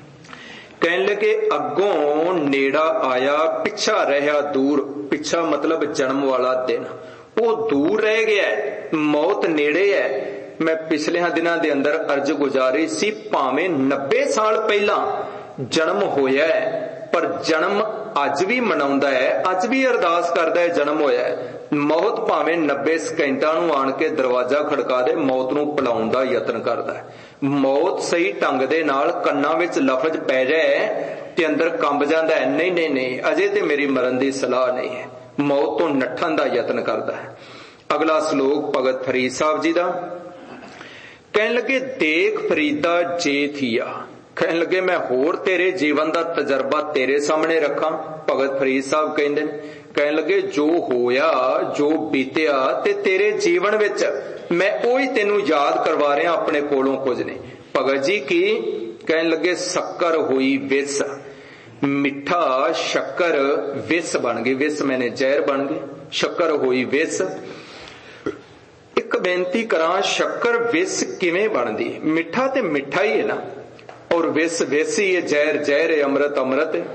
Speaker 1: ਕਹਿਣ ਲੱਗੇ ਅੱਗੋਂ ਨੇੜਾ ਆਇਆ, ਪਿੱਛਾ ਰਿਹਾ ਦੂਰ। ਪਿੱਛਾ ਮਤਲਬ ਜਨਮ ਵਾਲਾ ਦਿਨ, ਉਹ ਦੂਰ ਰਹਿ ਗਿਆ, ਮੌਤ ਨੇੜੇ ਹੈ। ਮੈਂ ਪਿਛਲੇ ਦਿਨਾਂ ਦੇ ਅੰਦਰ ਅਰਜ਼ ਗੁਜ਼ਾਰੀ ਸੀ, ਭਾਵੇਂ 90 ਸਾਲ ਪਹਿਲਾਂ ਜਨਮ ਹੋਇਆ ਹੈ ਪਰ ਜਨਮ ਅੱਜ ਵੀ ਮਨਾਉਂਦਾ ਹੈ, ਅੱਜ ਵੀ ਅਰਦਾਸ ਕਰਦਾ ਹੈ ਜਨਮ ਹੋਇਆ ਹੈ। ਮੌਤ ਭਾਵੇਂ 90 ਸਕਿੰਟਾਂ ਨੂੰ ਆਣ ਕੇ ਦਰਵਾਜ਼ਾ ਖੜਕਾ ਦੇ, ਮੌਤ ਨੂੰ ਭੁਲਾਉਣ ਦਾ ਯਤਨ ਕਰਦਾ ਹੈ। ਮੌਤ ਸਹੀ ਢੰਗ ਦੇ ਨਾਲ ਕੰਨਾਂ ਵਿੱਚ ਲਫ਼ਜ਼ ਪੈ ਜਾਏ ਤੇ ਅੰਦਰ ਕੰਬ ਜਾਂਦਾ ਹੈ, ਨਹੀਂ ਨਹੀਂ ਨਹੀਂ, ਅਜੇ ਤੇ ਮੇਰੀ ਮਰਨ ਦੀ ਸਲਾਹ ਨਹੀਂ ਹੈ। ਮੌਤ ਤੋਂ ਨੱਠਣ ਦਾ ਯਤਨ ਕਰਦਾ ਹੈ। ਅਗਲਾ ਸ਼ਲੋਕ ਭਗਤ ਫਰੀਦ ਸਾਹਿਬ ਜੀ ਦਾ। ਕਹਿਣ ਲੱਗੇ ਦੇਖ ਫਰੀਦਾ ਜੇ ਥੀਆ। ਕਹਿਣ ਲੱਗੇ ਮੈਂ ਹੋਰ ਤੇਰੇ ਜੀਵਨ ਦਾ ਤਜਰਬਾ ਤੇਰੇ ਸਾਹਮਣੇ ਰੱਖਾਂ। ਭਗਤ ਫਰੀਦ ਸਾਹਿਬ ਕਹਿੰਦੇ ਨੇ, ਕਹਿਣ ਲੱਗੇ ਜੋ ਹੋਇਆ, ਜੋ ਬੀਤਿਆ ਤੇ ਤੇਰੇ ਜੀਵਨ ਵਿੱਚ ਮੈਂ ਉਹੀ ਤੈਨੂੰ ਯਾਦ ਕਰਵਾ ਰਿਹਾ, ਆਪਣੇ ਕੋਲੋਂ ਕੁਝ ਨਹੀਂ। ਭਗਤ ਜੀ ਕੀ ਕਹਿਣ ਲੱਗੇ, ਸ਼ੱਕਰ ਹੋਈ ਵਿਸ, ਮਿੱਠਾ ਸ਼ੱਕਰ ਵਿਸ ਬਣ ਗਈ। ਵਿਸ ਮੈਨੇ ਜ਼ਹਿਰ ਬਣ ਗਈ, ਸ਼ੱਕਰ ਹੋਈ ਵਿਸ। ਇੱਕ ਬੇਨਤੀ ਕਰਾਂ, ਸ਼ੱਕਰ ਵਿਸ ਕਿਵੇਂ ਬਣਦੀ? ਮਿੱਠਾ ਤੇ ਮਿੱਠਾ ਹੀ ਹੈ ਨਾ, ਔਰ ਵਿਸ ਵਿਸ ਹੀ ਹੈ, ਜ਼ਹਿਰ ਜ਼ਹਿਰ ਹੈ, ਅੰਮ੍ਰਿਤ ਅੰਮ੍ਰਿਤ ਹੈ।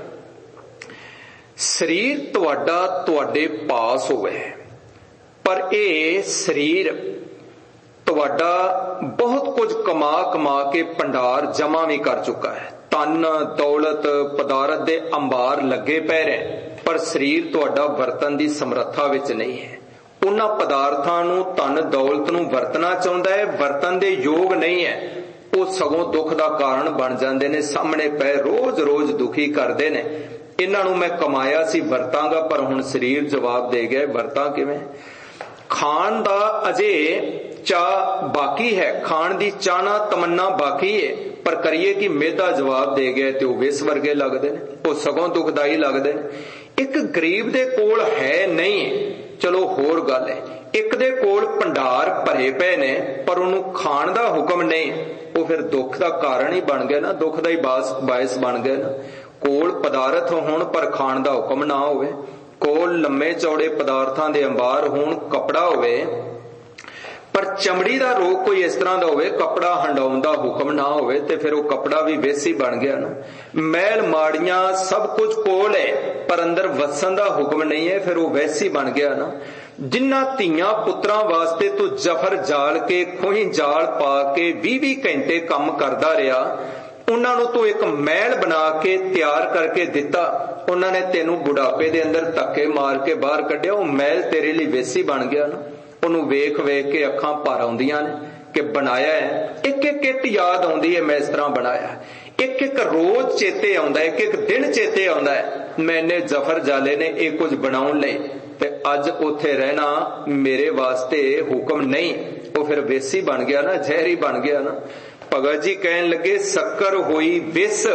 Speaker 1: ਸਰੀਰ ਤੁਹਾਡਾ ਤੁਹਾਡੇ ਪਾਸ ਹੋਵੇ, ਪਰ ਇਹ ਸਰੀਰ ਤੁਹਾਡਾ ਬਹੁਤ ਕੁਝ ਕਮਾ ਕਮਾ ਕੇ ਭੰਡਾਰ ਜਮਾ ਵੀ ਕਰ ਚੁੱਕਾ ਹੈ। ਧਨ ਦੌਲਤ ਪਦਾਰਥ ਦੇ ਅੰਬਾਰ ਲੱਗੇ ਪੈ ਰਹੇ, ਪਰ ਸਰੀਰ ਤੁਹਾਡਾ ਵਰਤਨ ਦੀ ਸਮਰੱਥਾ ਵਿੱਚ ਨਹੀਂ ਹੈ। ਉਹਨਾਂ ਪਦਾਰਥਾਂ ਨੂੰ, ਧਨ ਦੌਲਤ ਨੂੰ ਵਰਤਣਾ ਚਾਹੁੰਦਾ ਹੈ, ਵਰਤਨ ਦੇ ਯੋਗ ਨਹੀਂ ਹੈ। ਉਹ ਸਗੋਂ ਦੁੱਖ ਦਾ ਕਾਰਨ ਬਣ ਜਾਂਦੇ ਨੇ, ਸਾਹਮਣੇ ਪਏ ਰੋਜ਼ ਰੋਜ਼ ਦੁਖੀ ਕਰਦੇ ਨੇ। ਇਹਨਾਂ ਨੂੰ ਮੈਂ ਕਮਾਇਆ ਸੀ ਵਰਤਾਂਗਾ, ਪਰ ਹੁਣ ਸਰੀਰ ਜਵਾਬ ਦੇ ਗਿਆ, ਵਰਤਾਂ ਕਿਵੇਂ? ਖਾਣ ਦਾ ਅਜੇ ਚਾਹ ਬਾਕੀ ਹੈ, ਖਾਣ ਦੀ ਚਾਹਨਾ ਤਮੰਨਾ ਬਾਕੀ ਹੈ, ਪਰ ਕਰੀਏ ਕਿ ਮਿਹਦਾ ਜਵਾਬ ਦੇ ਗਿਆ ਤੇ ਉਹ ਵਿਸ ਵਰਗੇ ਲੱਗਦੇ ਨੇ, ਉਹ ਸਗੋਂ ਦੁਖਦਾਈ ਲੱਗਦੇ ਨੇ। ਇੱਕ ਗਰੀਬ ਦੇ ਕੋਲ ਹੈ ਨਹੀਂ, ਚਲੋ ਹੋਰ ਗੱਲ ਹੈ। ਇੱਕ ਦੇ ਕੋਲ ਭੰਡਾਰ ਭਰੇ ਪਏ ਨੇ ਪਰ ਉਹਨੂੰ ਖਾਣ ਦਾ ਹੁਕਮ ਨਹੀਂ, ਉਹ ਫਿਰ ਦੁੱਖ ਦਾ ਕਾਰਨ ਹੀ ਬਣ ਗਿਆ ਨਾ, ਦੁੱਖ ਦਾ ਹੀ ਬਾਇਸ ਬਣ ਗਿਆ ਨਾ। ਕੋਲ ਪਦਾਰਥ ਹੋਣ ਪਰ ਖਾਣ ਦਾ ਹੁਕਮ ਨਾ ਹੋਵੇ, ਕੋਲ ਲੰਮੇ ਚੌੜੇ ਪਦਾਰਥਾਂ ਦੇ ਅੰਬਾਰ ਹੋਣ, ਕੱਪੜਾ ਹੋਵੇ ਪਰ ਚਮੜੀ ਦਾ ਰੋਗ ਕੋਈ ਇਸ ਤਰ੍ਹਾਂ ਦਾ ਹੋਵੇ, ਕੱਪੜਾ ਹੰਡਾਉਣ ਦਾ ਹੁਕਮ ਨਾ ਹੋਵੇ, ਤੇ ਫਿਰ ਉਹ ਕੱਪੜਾ ਵੀ ਵੇਸੀ ਬਣ ਗਿਆ ਨਾ। ਮਹਿਲ ਮਾੜੀਆਂ ਸਭ ਕੁਝ ਕੋਲ ਹੈ ਪਰ ਅੰਦਰ ਵਸਣ ਦਾ ਹੁਕਮ ਨਹੀਂ ਹੈ, ਫਿਰ ਉਹ ਵੈਸੀ ਬਣ ਗਿਆ ਨਾ। ਜਿਨ੍ਹਾਂ ਧੀਆਂ ਪੁੱਤਰਾਂ ਵਾਸਤੇ ਤੂੰ ਜਫਰ ਜਾਲ ਕੇ, ਖੂਹੀ ਜਾਲ ਪਾ ਕੇ 20-20 ਘੰਟੇ ਕੰਮ ਕਰਦਾ ਰਿਹਾ, ਉਹਨਾਂ ਨੂੰ ਤੂੰ ਇੱਕ ਮਹਿਲ ਬਣਾ ਕੇ ਤਿਆਰ ਕਰਕੇ ਦਿੱਤਾ, ਉਹਨਾਂ ਨੇ ਤੈਨੂੰ ਬੁਢਾਪੇ ਦੇ ਅੰਦਰ ਧੱਕੇ ਮਾਰ ਕੇ ਬਾਹਰ ਕੱਢਿਆ, ਉਹ ਮਹਿਲ ਤੇਰੇ ਲਈ ਵੇਸੀ ਬਣ ਗਿਆ ਨਾ। ਉਹਨੂੰ ਵੇਖ ਵੇਖ ਕੇ ਅੱਖਾਂ ਭਰ ਆਉਂਦੀਆਂ ਨੇ ਕਿ ਬਣਾਇਆ ਹੈ, ਇੱਕ ਇੱਕ ਇੱਟ ਯਾਦ ਆਉਂਦੀ ਹੈ, ਮੈਂ ਇਸ ਤਰ੍ਹਾਂ ਬਣਾਇਆ। ਇੱਕ ਇੱਕ ਰੋਜ਼ ਚੇਤੇ ਆਉਂਦਾ, ਇੱਕ ਇੱਕ ਦਿਨ ਚੇਤੇ ਆਉਂਦਾ ਹੈ, ਮੈਨੇ ਜ਼ਫਰ ਜਾਲੇ ਨੇ ਇਹ ਕੁਝ ਬਣਾਉਣ ਲਈ, ਤੇ ਅੱਜ ਉੱਥੇ ਰਹਿਣਾ ਮੇਰੇ ਵਾਸਤੇ ਹੁਕਮ ਨਹੀਂ। ਉਹ ਫਿਰ ਵੇਸੀ ਬਣ ਗਿਆ ਨਾ, ਜ਼ਹਿਰੀ ਬਣ ਗਿਆ ਨਾ। भगत जी कहन लगे शक्कर होई विस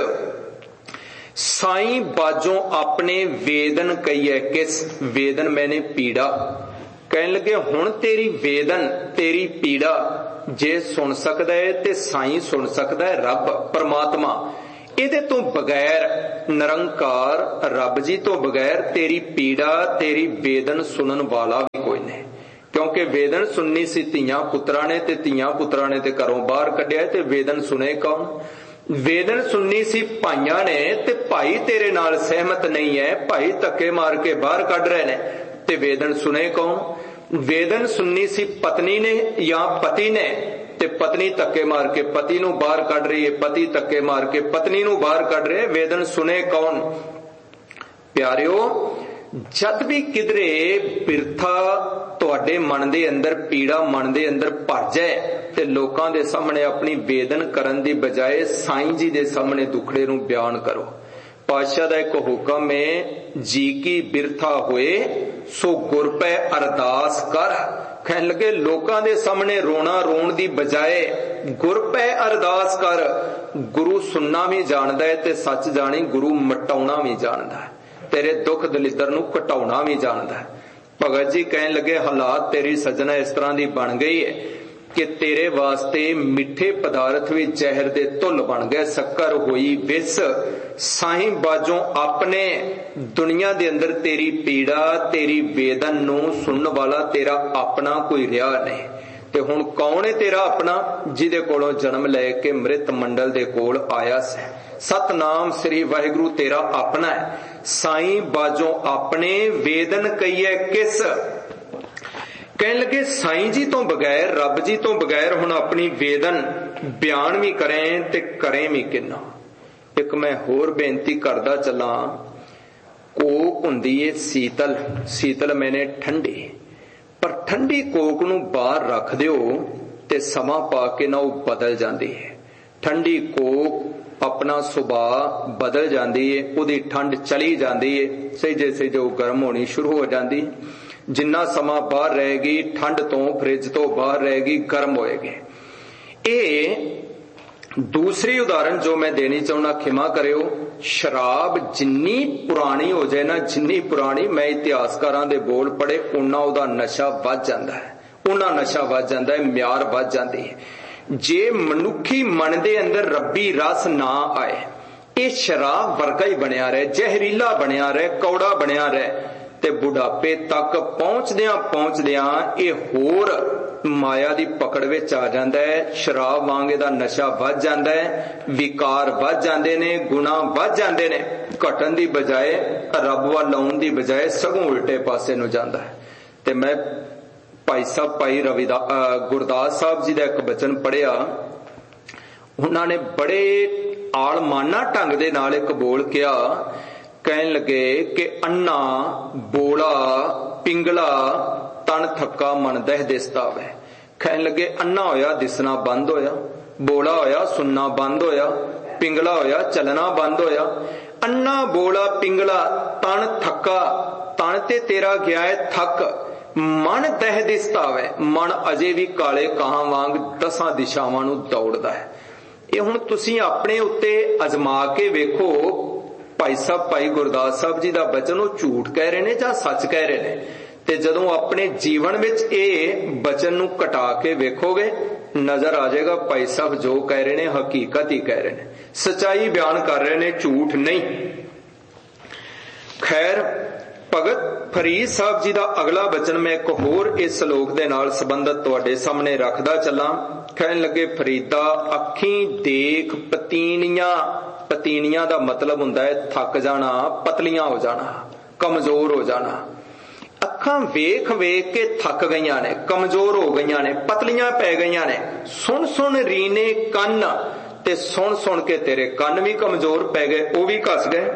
Speaker 1: साईं बाजों अपने वेदन कहिए किस। वेदन मैंने पीड़ा। कहन लगे हुण तेरी वेदन तेरी पीड़ा जे सुन सकदा है ते साईं सुन सकदा है, रब परमात्मा। ਇਹਦੇ ਤੋਂ बगैर निरंकार रब जी तो बगैर तेरी पीड़ा तेरी वेदन सुनन वाला भी कोई नहीं। क्योंकि वेदन सुननी सी ਧੀਆਂ ਪੁੱਤਰਾਂ ने ते ਧੀਆਂ ਪੁੱਤਰਾਂ ने ते घरों बाहर कढ़िया ते वेदन सुने कौन। वेदन सुननी सी भाइयां ने ते भाई तेरे नाल सहमत नहीं है, भाई धक्के मार के बाहर कढ़ रहे ने ते वेदन सुने कौन। वेदन सुननी सी पत्नी ने या पति ने ते पत्नी धक्के मार के पति नूं बाहर कढ़ रही है, पति धक्के मार के पत्नी नूं बाहर कढ़ रहे, वेदन सुने कौन। प्यारिओ जद भी किधरे बिरथा तुहाडे मन दे अंदर पीड़ा मन दे अंदर भर जाए ते लोकां दे सामने अपनी वेदन करन दी बजाए साईं जी दे सामने दुखड़े नूं बयान करो। पातशाह दा एक हुक्म है जी की बिरथा होए सो गुर पै अरदास कर। कहन लगे लोकां दे सामने रोना रोण दी बजाए गुर पै अरदास कर। गुरु सुनना भी जानदा है ते सच जानी गुरु मटाउणा भी जानदा है, तेरे दुख दलिदर नूं घटाउणा भी जानदा है। भगत जी कहन लगे हालात तेरी सजना इस तरह दी बन गई है कि तेरे वास्ते मिठे पदार्थ भी जहर दे धुल बन गए। शक्कर होई विस साईं बाजों अपने दुनिया दे अंदर तेरी पीड़ा तेरी वेदन नूं सुनन वाला तेरा अपना कोई रिहा नहीं। ते हुण कौन है तेरा अपना जिहदे कोलों जन्म लैके मृत मंडल दे कोल आया से। सतनाम श्री वाहिगुरु तेरा अपना है। साईं बाजों अपने वेदन कहिए किस। कहन लगे साईं जी तो बगैर रब जी तो बगैर हुण अपनी वेदन बयान भी करें ते करें भी किन्ना। एक मैं होर बेनती करदा चला। कोक हुंदी है शीतल, शीतल मैंने ठंडी, पर ठंडी कोक नूं बाहर रख दिओ ते समा पा के ना वो बदल जाती है। ठंडी कोक अपना सुभाव बदल जाती है, उहदी ठंड चली जाती है, सहजे सहजे गर्म होनी शुरू हो जाती। जिन्ना समा बाहर रहेगी ठंड तो फ्रिज तो बाहर रहेगी गर्म होएगी। ये दूसरी उदाहरण जो मैं देनी चाहना खिमा करियो, शराब जिन्नी पुरानी हो जाए ना, जिन्नी पुरानी मैं इतिहासकारां दे बोल पढ़े उन्ना उहदा नशा वध जांदा है, उन्ना नशा वध जांदा है, म्यार वध जांदी है। जे मनुखी मन दे अंदर रब्बी रस ना आए ये शराब वर्गा ही बनिया रहे, जहरीला बनिया रहे, कौड़ा बनिया रहे ते बुढ़ापे तक पहुंचदियां ये होर माया दी पकड़ विच आ जांदा है। शराब वांगे दा नशा वध जांदा है, विकार वध जांदे ने, गुना वध जांदे ने, घटन दी बजाए रब वल आउण दी बजाए सगों उल्टे पासे नूं जांदा है। ते मैं भाई साहब भाई गुरदास साहब जी दा एक बचन पढ़िया, उन्होंने बड़े आलमाना ढंग दे नाल एक बोल किया। कहन लगे कि अन्ना बोला पिंगला तन थक्का मन दह दिसदा वे। कहन लगे अन्ना होया दिसना बंद होया, बोला होया सुनना बंद होया, पिंगला होया चलना बंद होया। अन्ना बोला पिंगला तन थक्का, तन ते तेरा गया है थक, मन दह दिसदा वे, मन अजे भी काले काहां वांग 10 दिशावां नूं दौड़दा है। ये हुण तुसीं अपने उत्ते अजमा के वेखो भाई साहब भाई गुरदास साहब जी दा बचन वो झूठ कह रहे ने जां सच कह रहे ने। ते जदों अपने जीवन विच ये बचन नूं घटा के वेखोगे नजर आ जाएगा भाई साहब जो कह रहे ने हकीकत ही कह रहे ने, सच्चाई बयान कर रहे ने, झूठ नहीं। खैर भगत फरीद साहब जी दा अगला बचन मैं एक होर इस श्लोक दे नाल संबंधित तुहाडे सामने रखदा चला। कहन लगे फरीदा अखी देख पतीनियां, पतीनियां दा मतलब हुंदा है थक जाना, पतलियां हो जाना, कमजोर हो जाना। अखां वेख वेख के थक गईयां ने, कमजोर हो गईयां ने, पतलियां पै गईयां ने। सुन सुन रीने कन, ते सुन सुन के तेरे कन भी कमजोर पै गए, वो भी घस गए।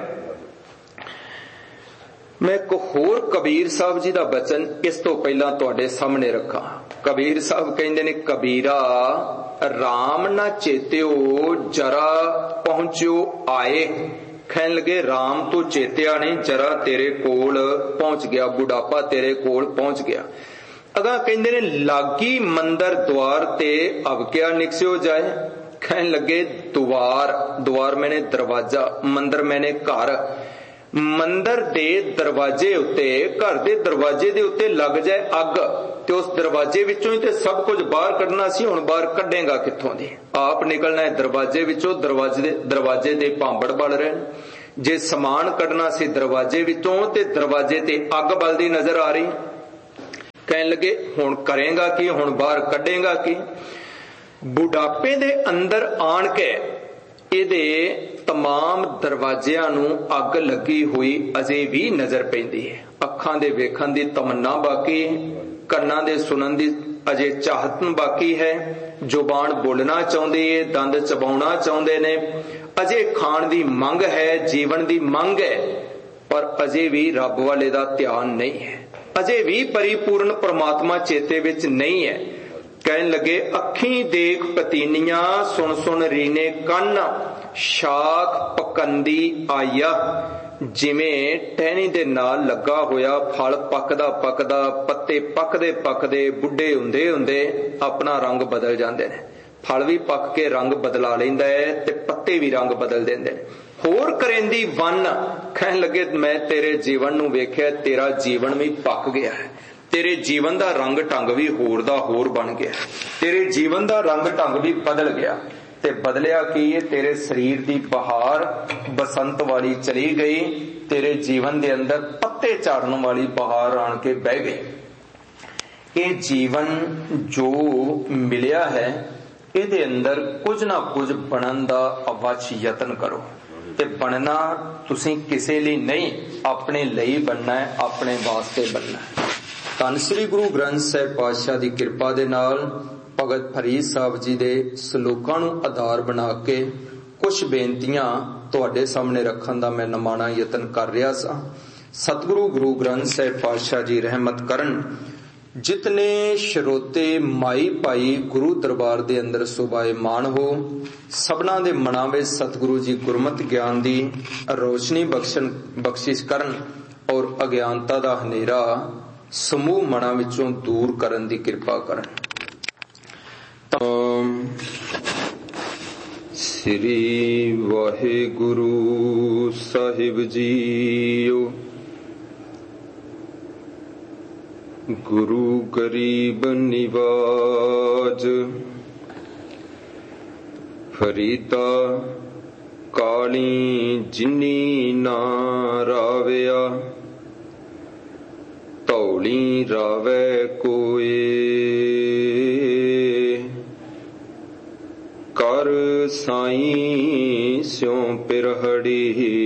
Speaker 1: मैं एक होर कबीर साहब जी दा बचन इस तो पहला तुहाडे सामने रखा। कबीर साहब कहंदे ने कबीरा राम ना चेत्यो जरा पहुंचो आए। कहन लगे राम तो चेत्या नहीं, जरा तेरे कोल पहुंच गया, बुढ़ापा तेरे कोल पहुंच गया। अगा कहंदे ने लागी मंदर द्वार ते अब क्या निकस्यो जाए। कहन लगे द्वार, द्वार मैंने दरवाजा, मंदिर मैंने घर। मंदिर दे दरवाजे उत्ते, घर दे दरवाजे दे उत्ते लग जाए अग ते उस दरवाजे विचों ही ते सब कुछ बाहर कढ़ना सी, हुण बाहर कढ़ेगा कित्थों दी? आप निकलना है दरवाजे विचों, दरवाजे दे भांबड़ बल रहे हैं। जे समान कढ़ना सी दरवाजे विचों ते दरवाजे ते अग बलदी नजर आ रही। कहन लगे हुण करेगा की, हुण बाहर कढ़ेगा की? बुढ़ापे दे अंदर आण के इहदे तमाम दरवाजियां नूं अग लगी हुई अजे भी नजर पैंदी है। अखां दे वेखण दी तमन्ना बाकी है, कन्नां दे सुनन दी अजे चाहत बाकी है, जुबान बोलना चाहुंदी है, दंद चबाउणा चाहुंदे ने, अजे खाण दी मंग है, जीवन दी मंग है, पर अजे भी रब वाले दा ध्यान नहीं है, अजे भी परिपूर्ण परमात्मा चेते विच नहीं है। कहन लगे अखीं देख पतीनियां, सुन सुन रीने कन्न, शाख पकंदी आया। जिवें टहनी दे नाल लगा होया फल पकदा पकदा, पत्ते पकदे पकदे, बुढ़े हुंदे हुंदे अपना रंग बदल जांदे ने। फल भी पक के रंग बदला लैंदा है ते पत्ते भी रंग बदल देंदे ने। होर करेंदी वन, कहन लगे मैं तेरे जीवन नूं वेखिया, तेरा जीवन भी पक गया है, तेरे जीवन दा रंग ढंग भी होर दा होर बन गया, तेरे जीवन दा रंग ढंग भी बदल गया। ते बदलिया की है? तेरे शरीर दी बहार बसंत वाली चली गई, तेरे जीवन दे अंदर पत्ते झाड़न वाली बहार आण के बह गई। ये जीवन जो मिलिया है, इहदे अंदर कुछ ना कुछ बनन दा अवश्य यतन करो। ते बनना तुसीं किसे लिए नहीं, अपने लिए बनना है, अपने वास्ते बनना है। धन श्री गुरु ग्रंथ साहिब पातशाह दी किरपा दे नाल भगत फरीद साहब जी दे सलोकां नूं आधार बना के कुछ बेनतियां तुहाडे सामने रखण दा मैं नमाणा यतन कर रहा सा। सतगुरु गुरु ग्रंथ साहिब पातशाह जी रहमत करन। जितने श्रोते माई भाई गुरु दरबार दे अंदर सुभाएमान हो, सबना दे मनां विच सतगुरु जी गुरमत ज्ञान दी रोशनी बख्शिश करन और अज्ञानता दा हनेरा समूह मनां विचों दूर करन दी किरपा करन। श्री वाहिगुरु साहिब जीओ। गुरु गरीब निवाज, फरीदा काली जिन्नी ना रावया, तौली रावै कोए, कर साईं स्यों पिरहड़ी,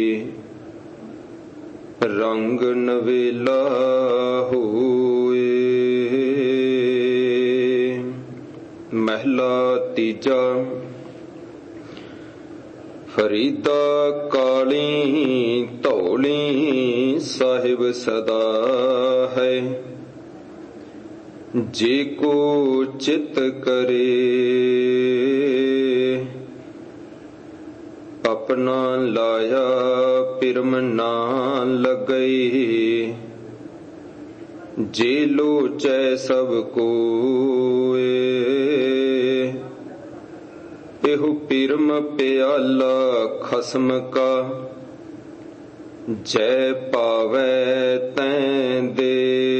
Speaker 1: रंग नवेला होए। महला तीजा। फरीदा काली धौली साहिब सदा है, जे को चित करे अपना लाया पिरम ना लगई, जे लोचै सब कोए, एहु पिरम प्याला खसम का, जय पावै तैं दे।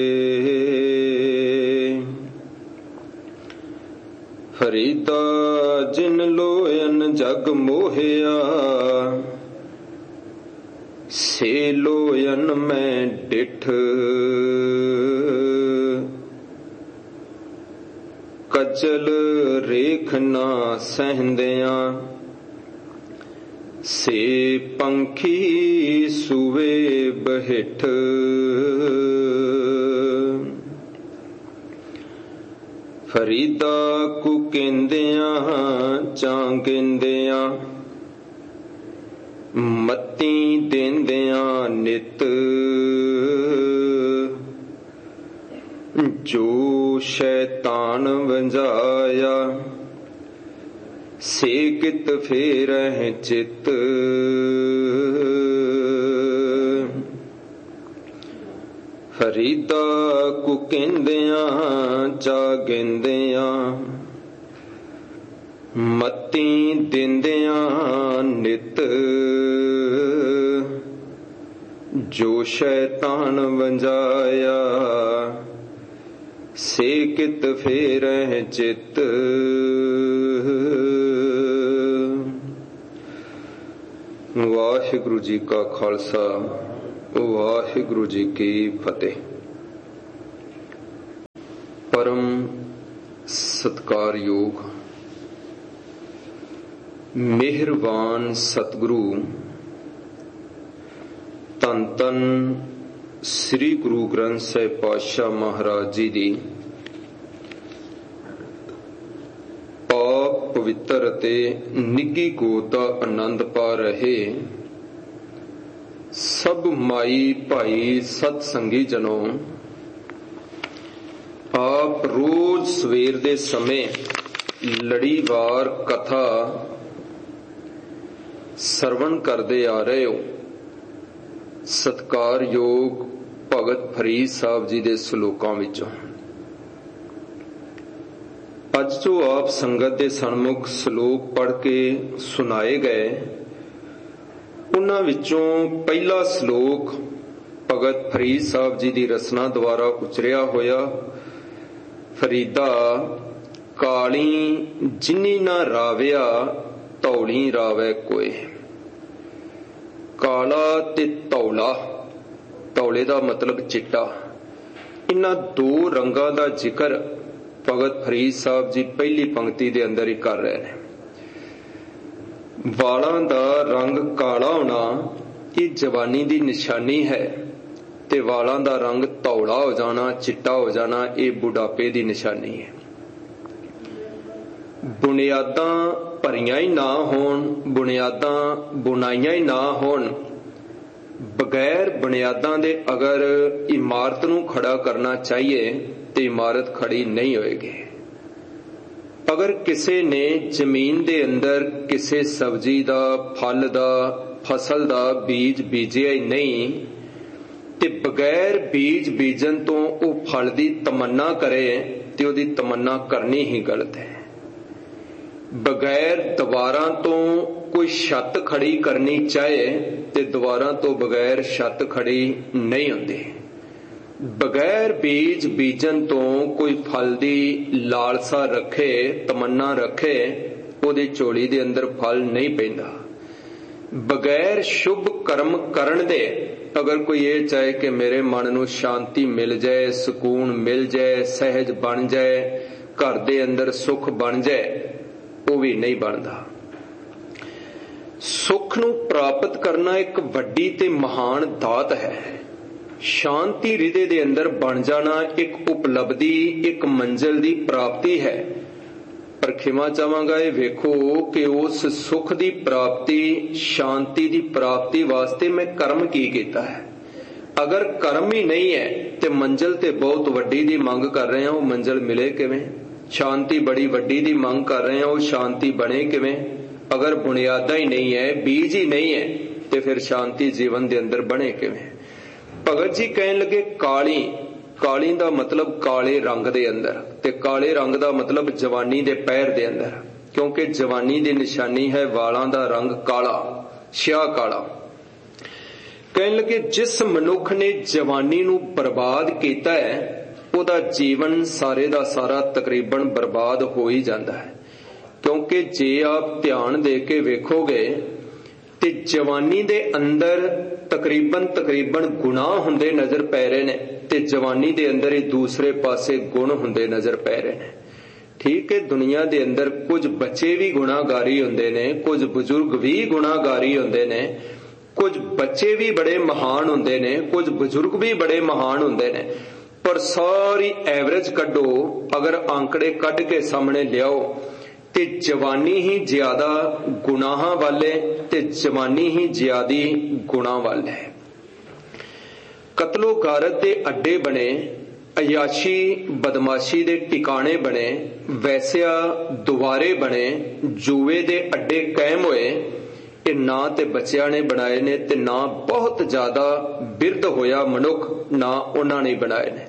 Speaker 1: फरीदा जिन लोयन जग मोहिया, से लोयन मैं डिठ, कचल रेख ना सहंदियां, से पंखी सुवे बहिठ। फरीदा कु केंदियां चांगिंदियां, मत्ती देंदियां नित, जो शैतान वंजाया, से कित फेरह चित। फरीदा कु केंदियां चागिंदियां,
Speaker 2: ਮਤੀ ਦਿੰਦਿਆਂ ਨਿਤ ਜੋ ਸ਼ੈਤਾਨ ਵੰਜਾਇਆ, ਸੇ ਕਿਤ ਫੇਰਹਿ ਚਿਤ। ਵਾਹਿਗੁਰੂ ਜੀ ਕਾ ਖਾਲਸਾ, ਵਾਹਿਗੁਰੂ ਜੀ ਕੀ ਫਤਿਹ। ਪਰਮ ਸਤਿਕਾਰਯੋਗ ਮਿਹਰਬਾਨ ਸਤਿਗੁਰੂ ਧੰਨ ਧੰਨ ਸ੍ਰੀ ਗੁਰੂ ਗ੍ਰੰਥ ਸਾਹਿਬ ਪਾਤਸ਼ਾਹ ਮਹਾਰਾਜ ਜੀ ਦੀ ਪਾਕ ਪਵਿੱਤਰ ਅਤੇ ਨਿੱਘੀ ਗੋਦ ਦਾ ਆਨੰਦ ਪਾ ਰਹੇ ਸਭ ਮਾਈ ਭਾਈ ਸਤ ਸੰਗੀ ਜਨੋ, ਆਪ ਰੋਜ਼ ਸਵੇਰ ਦੇ ਸਮੇਂ ਲੜੀਵਾਰ ਕਥਾ ਸਰਵਣ ਕਰਦੇ ਆ ਰਹੇ ਹੋ। ਸਤਿਕਾਰਯੋਗ ਭਗਤ ਫਰੀਦ ਸਾਹਿਬ ਜੀ ਦੇ ਸ਼ਲੋਕਾਂ ਵਿੱਚੋਂ ਅੱਜ ਜੋ ਆਪ ਸੰਗਤ ਦੇ ਸਨਮੁਖ ਸ਼ਲੋਕ ਪੜ੍ਹ ਕੇ ਸੁਣਾਏ ਗਏ, ਉਹਨਾਂ ਵਿੱਚੋਂ ਪਹਿਲਾ ਸ਼ਲੋਕ ਭਗਤ ਫਰੀਦ ਸਾਹਿਬ ਜੀ ਦੀ ਰਚਨਾ ਦੁਆਰਾ ਉਚਰਿਆ ਹੋਇਆ, ਫਰੀਦਾ ਕਾਲੀ ਜਿਨੀ ਨਾ ਰਾਵਿਆ ਧੌਲੀ ਰਾਵੈ ਕੋਏ। ਕਾਲਾ ਤੇ ਧੌਲਾ, ਧੌਲੇ ਦਾ ਮਤਲਬ ਚਿੱਟਾ, ਇਹਨਾਂ ਦੋ ਰੰਗਾਂ ਦਾ ਜ਼ਿਕਰ ਭਗਤ ਫਰੀਦ ਸਾਹਿਬ ਜੀ ਪਹਿਲੀ ਪੰਕਤੀ ਦੇ ਅੰਦਰ ਹੀ ਕਰ ਰਹੇ ਨੇ। ਵਾਲਾਂ ਦਾ ਰੰਗ ਕਾਲਾ ਹੋਣਾ ਇਹ ਜਵਾਨੀ ਦੀ ਨਿਸ਼ਾਨੀ ਹੈ, ਤੇ ਵਾਲਾਂ ਦਾ ਰੰਗ ਧੌਲਾ ਹੋ ਜਾਣਾ, ਚਿੱਟਾ ਹੋ ਜਾਣਾ, ਇਹ ਬੁਢਾਪੇ ਦੀ ਨਿਸ਼ਾਨੀ ਹੈ। ਬੁਨਿਆਦਾਂ ਭਰੀਆਂ ਹੀ ਨਾ ਹੋਣ, ਬੁਨਿਆਦਾਂ ਬੁਣਾਈਆਂ ਹੀ ਨਾ ਹੋਣ, ਬਗੈਰ ਬੁਨਿਆਦਾਂ ਦੇ ਅਗਰ ਇਮਾਰਤ ਨੂੰ ਖੜਾ ਕਰਨਾ ਚਾਹੀਏ ਤੇ ਇਮਾਰਤ ਖੜੀ ਨਹੀਂ ਹੋਏਗੀ। ਅਗਰ ਕਿਸੇ ਨੇ ਜ਼ਮੀਨ ਦੇ ਅੰਦਰ ਕਿਸੇ ਸਬਜ਼ੀ ਦਾ, ਫਲ ਦਾ, ਫਸਲ ਦਾ ਬੀਜ ਬੀਜਿਆ ਹੀ ਨਹੀਂ ਤੇ ਬਗੈਰ ਬੀਜ ਬੀਜਣ ਤੋਂ ਉਹ ਫਲ ਦੀ ਤਮੰਨਾ ਕਰੇ ਤੇ ਉਹਦੀ ਤਮੰਨਾ ਕਰਨੀ ਹੀ ਗਲਤ ਹੈ। ਬਗੈਰ ਦੀਵਾਰਾਂ ਤੋਂ ਕੋਈ ਛੱਤ ਖੜੀ ਕਰਨੀ ਚਾਹੇ ਤੇ ਦੀਵਾਰਾਂ ਤੋਂ ਬਗੈਰ ਛੱਤ ਖੜੀ ਨਹੀਂ ਹੁੰਦੀ। ਬਗੈਰ ਬੀਜ ਬੀਜਣ ਤੋਂ ਕੋਈ ਫਲ ਦੀ ਲਾਲਸਾ ਰੱਖੇ, ਤਮੰਨਾ ਰੱਖੇ, ਉਹਦੀ ਝੋਲੀ ਦੇ ਅੰਦਰ ਫਲ ਨਹੀਂ ਪੈਂਦਾ। ਬਗੈਰ ਸ਼ੁਭ ਕਰਮ ਕਰਨ ਦੇ ਅਗਰ ਕੋਈ ਇਹ ਚਾਹੇ ਕਿ ਮੇਰੇ ਮਨ ਨੂੰ ਸ਼ਾਂਤੀ ਮਿਲ ਜਾਏ, ਸਕੂਨ ਮਿਲ ਜਾਏ, ਸਹਿਜ ਬਣ ਜਾਏ, ਘਰ ਦੇ ਅੰਦਰ ਸੁੱਖ ਬਣ ਜਾਏ, ਉਹ ਵੀ ਨਹੀਂ ਬਣਦਾ। ਸੁੱਖ ਨੂੰ ਪ੍ਰਾਪਤ ਕਰਨਾ ਇੱਕ ਵੱਡੀ ਤੇ ਮਹਾਨ ਦਾਤ ਹੈ। ਸ਼ਾਂਤੀ ਹਿਰਦੇ ਦੇ ਅੰਦਰ ਬਣ ਜਾਣਾ ਇੱਕ ਉਪਲਬਧੀ, ਇੱਕ ਮੰਜ਼ਿਲ ਦੀ ਪ੍ਰਾਪਤੀ ਹੈ। ਪਰ ਖਿਮਾ ਚਾਹਾਂਗਾ ਇਹ ਵੇਖੋ ਕਿ ਉਸ ਸੁੱਖ ਦੀ ਪ੍ਰਾਪਤੀ, ਸ਼ਾਂਤੀ ਦੀ ਪ੍ਰਾਪਤੀ ਵਾਸਤੇ ਮੈਂ ਕਰਮ ਕੀ ਕੀਤਾ ਹੈ। ਅਗਰ ਕਰਮ ਹੀ ਨਹੀਂ ਹੈ ਤੇ ਮੰਜ਼ਿਲ ਤੇ ਬਹੁਤ ਵੱਡੀ ਦੀ ਮੰਗ ਕਰ ਰਹੇ ਹਾਂ, ਉਹ ਮੰਜ਼ਿਲ ਮਿਲੇ ਕਿਵੇਂ? ਸ਼ਾਂਤੀ ਬੜੀ ਵੱਡੀ ਦੀ ਮੰਗ ਕਰ ਰਹੇ ਹਾਂ, ਉਹ ਸ਼ਾਂਤੀ ਬਣੇ ਕਿਵੇਂ? ਅਗਰ ਬੁਨਿਆਦਾਂ ਹੀ ਨਹੀਂ ਹੈ, ਬੀਜ ਹੀ ਨਹੀਂ ਹੈ, ਤੇ ਫਿਰ ਸ਼ਾਂਤੀ ਜੀਵਨ ਦੇ ਅੰਦਰ ਬਣੇ ਕਿਵੇਂ? ਭਗਤ ਜੀ ਕਹਿਣ ਲੱਗੇ ਕਾਲੀ, ਕਾਲੀ ਦਾ ਮਤਲਬ ਕਾਲੇ ਰੰਗ ਦੇ ਅੰਦਰ, ਤੇ ਕਾਲੇ ਰੰਗ ਦਾ ਮਤਲਬ ਜਵਾਨੀ ਦੇ ਪੈਰ ਦੇ ਅੰਦਰ, ਕਿਉਂਕਿ ਜਵਾਨੀ ਦੀ ਨਿਸ਼ਾਨੀ ਹੈ ਵਾਲਾਂ ਦਾ ਰੰਗ ਕਾਲਾ, ਸਿਆਹ ਕਾਲਾ। ਕਹਿਣ ਲੱਗੇ ਜਿਸ ਮਨੁੱਖ ਨੇ ਜਵਾਨੀ ਨੂੰ ਬਰਬਾਦ ਕੀਤਾ ਹੈ, ਉਹਦਾ ਜੀਵਨ ਸਾਰੇ ਦਾ ਸਾਰਾ ਤਕਰੀਬਨ ਬਰਬਾਦ ਹੋ ਹੀ ਜਾਂਦਾ ਹੈ। ਕਿਉਂਕਿ ਜੇ ਆਪ ਧਿਆਨ ਦੇ ਕੇ ਵੇਖੋਗੇ ਤੇ ਜਵਾਨੀ ਦੇ ਅੰਦਰ ਤਕਰੀਬਨ ਗੁਨਾਹ ਹੁੰਦੇ ਨਜ਼ਰ ਪੈ ਰਹੇ ਨੇ, ਤੇ ਜਵਾਨੀ ਦੇ ਅੰਦਰ ਹੀ ਦੂਸਰੇ ਪਾਸੇ ਗੁਣ ਹੁੰਦੇ ਨਜ਼ਰ ਪੈ ਰਹੇ ਨੇ। ਠੀਕ ਹੈ, ਦੁਨੀਆ ਦੇ ਅੰਦਰ ਕੁਝ ਬੱਚੇ ਵੀ ਗੁਨਾਹਗਾਰੀ ਹੁੰਦੇ ਨੇ, ਕੁਝ ਬਜ਼ੁਰਗ ਵੀ ਗੁਨਾਹਗਾਰੀ ਹੁੰਦੇ ਨੇ, ਕੁਝ ਬੱਚੇ ਵੀ ਬੜੇ ਮਹਾਨ ਹੁੰਦੇ ਨੇ, ਕੁਝ ਬਜ਼ੁਰਗ ਵੀ ਬੜੇ ਮਹਾਨ ਹੁੰਦੇ ਨੇ। ਪਰ ਸਾਰੀ ਐਵਰੇਜ ਕੱਢੋ, ਅਗਰ ਆંકੜੇ ਕੱਢ ਕੇ ਸਾਹਮਣੇ ਲਿਆਓ ਤੇ ਜਵਾਨੀ ਹੀ ਜ਼ਿਆਦਾ ਗੁਨਾਹਾਂ ਵਾਲੇ ਤੇ ਜਵਾਨੀ ਹੀ ਜ਼ਿਆਦੀ ਗੁਣਾਂ ਵਾਲੇ। ਕਤਲੋ ਗਾਰਤ ਦੇ ਅੱਡੇ ਬਣੇ, ਅਯਾਸ਼ੀ ਬਦਮਾਸ਼ੀ ਦੇ ਟਿਕਾਣੇ ਬਣੇ, ਵੈਸਿਆ ਦੁਆਰੇ ਬਣੇ, ਜੂਏ ਦੇ ਅੱਡੇ ਕਾਇਮ ਹੋਏ। ਇਹ ਨਾ ਤੇ ਬੱਚਿਆਂ ਨੇ ਬਣਾਏ ਨੇ ਤੇ ਨਾ ਬਹੁਤ ਜ਼ਿਆਦਾ ਬਿਰਧ ਹੋਇਆ ਮਨੁੱਖ, ਨਾ ਉਹਨਾਂ ਨੇ ਬਣਾਏ ਨੇ।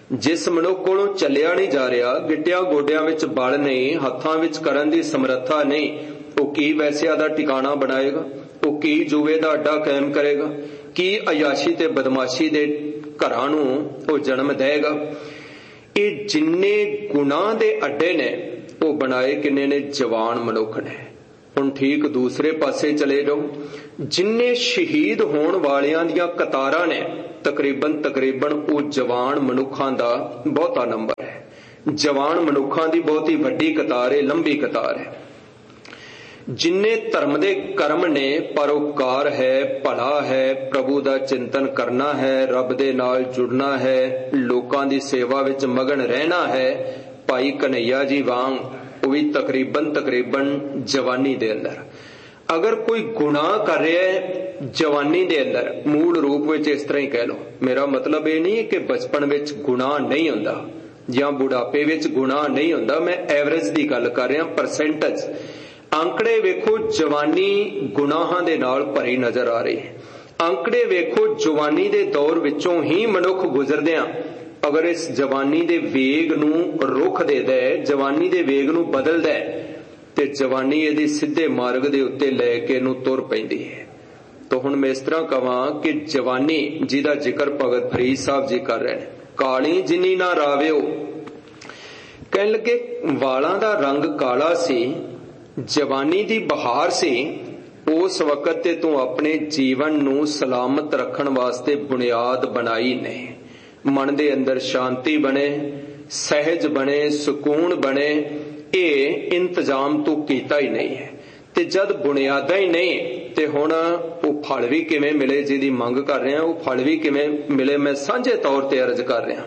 Speaker 2: ਜਿਸ ਮਨੁੱਖ ਕੋਲੋਂ ਚੱਲਿਆ ਨਹੀਂ ਜਾ ਰਿਹਾ, ਗਿੱਟਿਆਂ ਗੋਡਿਆਂ ਵਿੱਚ ਬਲ ਨਹੀਂ, ਹੱਥਾਂ ਵਿੱਚ ਕਰਨ ਦੀ ਸਮਰੱਥਾ ਨਹੀਂ, ਉਹ ਕੀ ਵੈਸਿਆ ਦਾ ਟਿਕਾਣਾ ਬਣਾਏਗਾ? ਉਹ ਕੀ ਜੂਏ ਦਾ ਅੱਡਾ ਕਾਇਮ ਕਰੇਗਾ? ਕੀ ਅਯਾਸ਼ੀ ਤੇ ਬਦਮਾਸ਼ੀ ਦੇ ਘਰਾਂ ਨੂੰ ਉਹ ਜਨਮ ਦੇਗਾ? ਇਹ ਜਿੰਨੇ ਗੁਨਾਹ ਦੇ ਅੱਡੇ ਨੇ ਉਹ ਬਣਾਏ ਕਿੰਨੇ ਨੇ? ਜਵਾਨ ਮਨੁੱਖ ਨੇ। ਹੁਣ ਠੀਕ ਦੂਸਰੇ ਪਾਸੇ ਚਲੇ ਜਾਓ, ਜਿੰਨੇ ਸ਼ਹੀਦ ਹੋਣ ਵਾਲਿਆਂ ਦੀਆਂ ਕਤਾਰਾਂ ਨੇ ਤਕਰੀਬਨ ਉਹ ਜਵਾਨ ਮਨੁੱਖਾਂ ਦਾ ਬਹੁਤਾ ਨੰਬਰ ਹੈ। ਜਵਾਨ ਮਨੁੱਖਾਂ ਦੀ ਬਹੁਤ ਹੀ ਵੱਡੀ ਕਤਾਰ ਹੈ, ਲੰਬੀ ਕਤਾਰ ਹੈ। ਜਿੰਨੇ ਧਰਮ ਦੇ ਕਰਮ ਨੇ, ਪਰਉਪਕਾਰ ਹੈ, ਭਲਾ ਹੈ, ਪ੍ਰਭੂ ਦਾ ਚਿੰਤਨ ਕਰਨਾ ਹੈ, ਰੱਬ ਦੇ ਨਾਲ ਜੁੜਨਾ ਹੈ, ਲੋਕਾਂ ਦੀ ਸੇਵਾ ਵਿੱਚ ਮਗਨ ਰਹਿਣਾ ਹੈ, ਭਾਈ ਕਨ੍ਹਈਆ ਜੀ ਵਾਂਗ, ਉਹ ਵੀ ਤਕਰੀਬਨ ਜਵਾਨੀ ਦੇ ਅੰਦਰ। ਅਗਰ ਕੋਈ ਗੁਨਾਹ ਕਰ ਰਿਹਾ ਹੈ ਜਵਾਨੀ ਦੇ ਅੰਦਰ, ਮੂਲ ਰੂਪ ਵਿੱਚ ਇਸ ਤਰ੍ਹਾਂ ਹੀ ਕਹਿ ਲਓ, ਮੇਰਾ ਮਤਲਬ ਇਹ ਨਹੀਂ ਕਿ ਬਚਪਨ ਵਿੱਚ ਗੁਨਾਹ ਨਹੀਂ ਹੁੰਦਾ ਜਾਂ ਬੁਢਾਪੇ ਵਿੱਚ ਗੁਨਾਹ ਨਹੀਂ ਹੁੰਦਾ, ਮੈਂ ਐਵਰੇਜ ਦੀ ਗੱਲ ਕਰ ਰਿਹਾ, ਪਰਸੈਂਟੇਜ ਅੰਕੜੇ ਵੇਖੋ, ਜਵਾਨੀ ਗੁਨਾਹਾਂ ਦੇ ਨਾਲ ਭਰੀ ਨਜ਼ਰ ਆ ਰਹੀ ਹੈ। ਅੰਕੜੇ ਵੇਖੋ, ਜਵਾਨੀ ਦੇ ਦੌਰ ਵਿੱਚੋਂ ਹੀ ਮਨੁੱਖ ਗੁਜ਼ਰਦਿਆਂ ਅਗਰ ਇਸ ਜਵਾਨੀ ਦੇ ਵੇਗ ਨੂੰ ਰੁੱਖ ਦੇਦਾ ਹੈ, ਜਵਾਨੀ ਦੇ ਵੇਗ ਨੂੰ ਬਦਲਦਾ ਹੈ, ਤੇ ਜਵਾਨੀ ਇਹਦੀ ਸਿੱਧੇ ਮਾਰਗ ਦੇ ਉੱਤੇ ਲੈ ਕੇ ਇਹਨੂੰ ਤੁਰ ਪੈਂਦੀ ਹੈ। ਤਾਂ ਹੁਣ ਮੈਂ ਇਸ ਤਰ੍ਹਾਂ ਕਹਾਂ ਕਿ ਜਵਾਨੀ ਜਿਹਦਾ ਜ਼ਿਕਰ ਭਗਤ ਫਰੀਦ ਸਾਹਿਬ ਜੀ ਕਰ ਰਹੇ ਨੇ, ਕਾਲੀ ਜਿੰਨੀ ਨਾ ਰਾਵਿਓ, ਕਹਿਣ ਲੱਗੇ ਵਾਲਾਂ ਦਾ ਰੰਗ ਕਾਲਾ ਸੀ, ਜਵਾਨੀ ਦੀ ਬਹਾਰ ਸੀ, ਉਸ ਵਕਤ ਤੇ ਤੂੰ ਆਪਣੇ ਜੀਵਨ ਨੂੰ ਸਲਾਮਤ ਰੱਖਣ ਵਾਸਤੇ ਬੁਨਿਆਦ ਬਣਾਈ ਨਹੀਂ। ਮਨ ਦੇ ਅੰਦਰ ਸ਼ਾਂਤੀ ਬਣੇ, ਸਹਿਜ ਬਣੇ, ਸਕੂਨ ਬਣੇ, ਇਹ ਇੰਤਜ਼ਾਮ ਤੂੰ ਕੀਤਾ ਹੀ ਨਹੀਂ ਹੈ। ਤੇ ਜਦ ਬੁਨਿਆਦਾਂ ਹੀ ਨਹੀਂ ਤੇ ਹੁਣ ਉਹ ਫਲ ਵੀ ਕਿਵੇਂ ਮਿਲੇ ਜਿਹਦੀ ਮੰਗ ਕਰ ਰਿਹਾ, ਉਹ ਫਲ ਵੀ ਕਿਵੇਂ ਮਿਲੇ, ਮੈਂ ਸਾਂਝੇ ਤੌਰ ਤੇ ਅਰਜ਼ ਕਰ ਰਿਹਾ।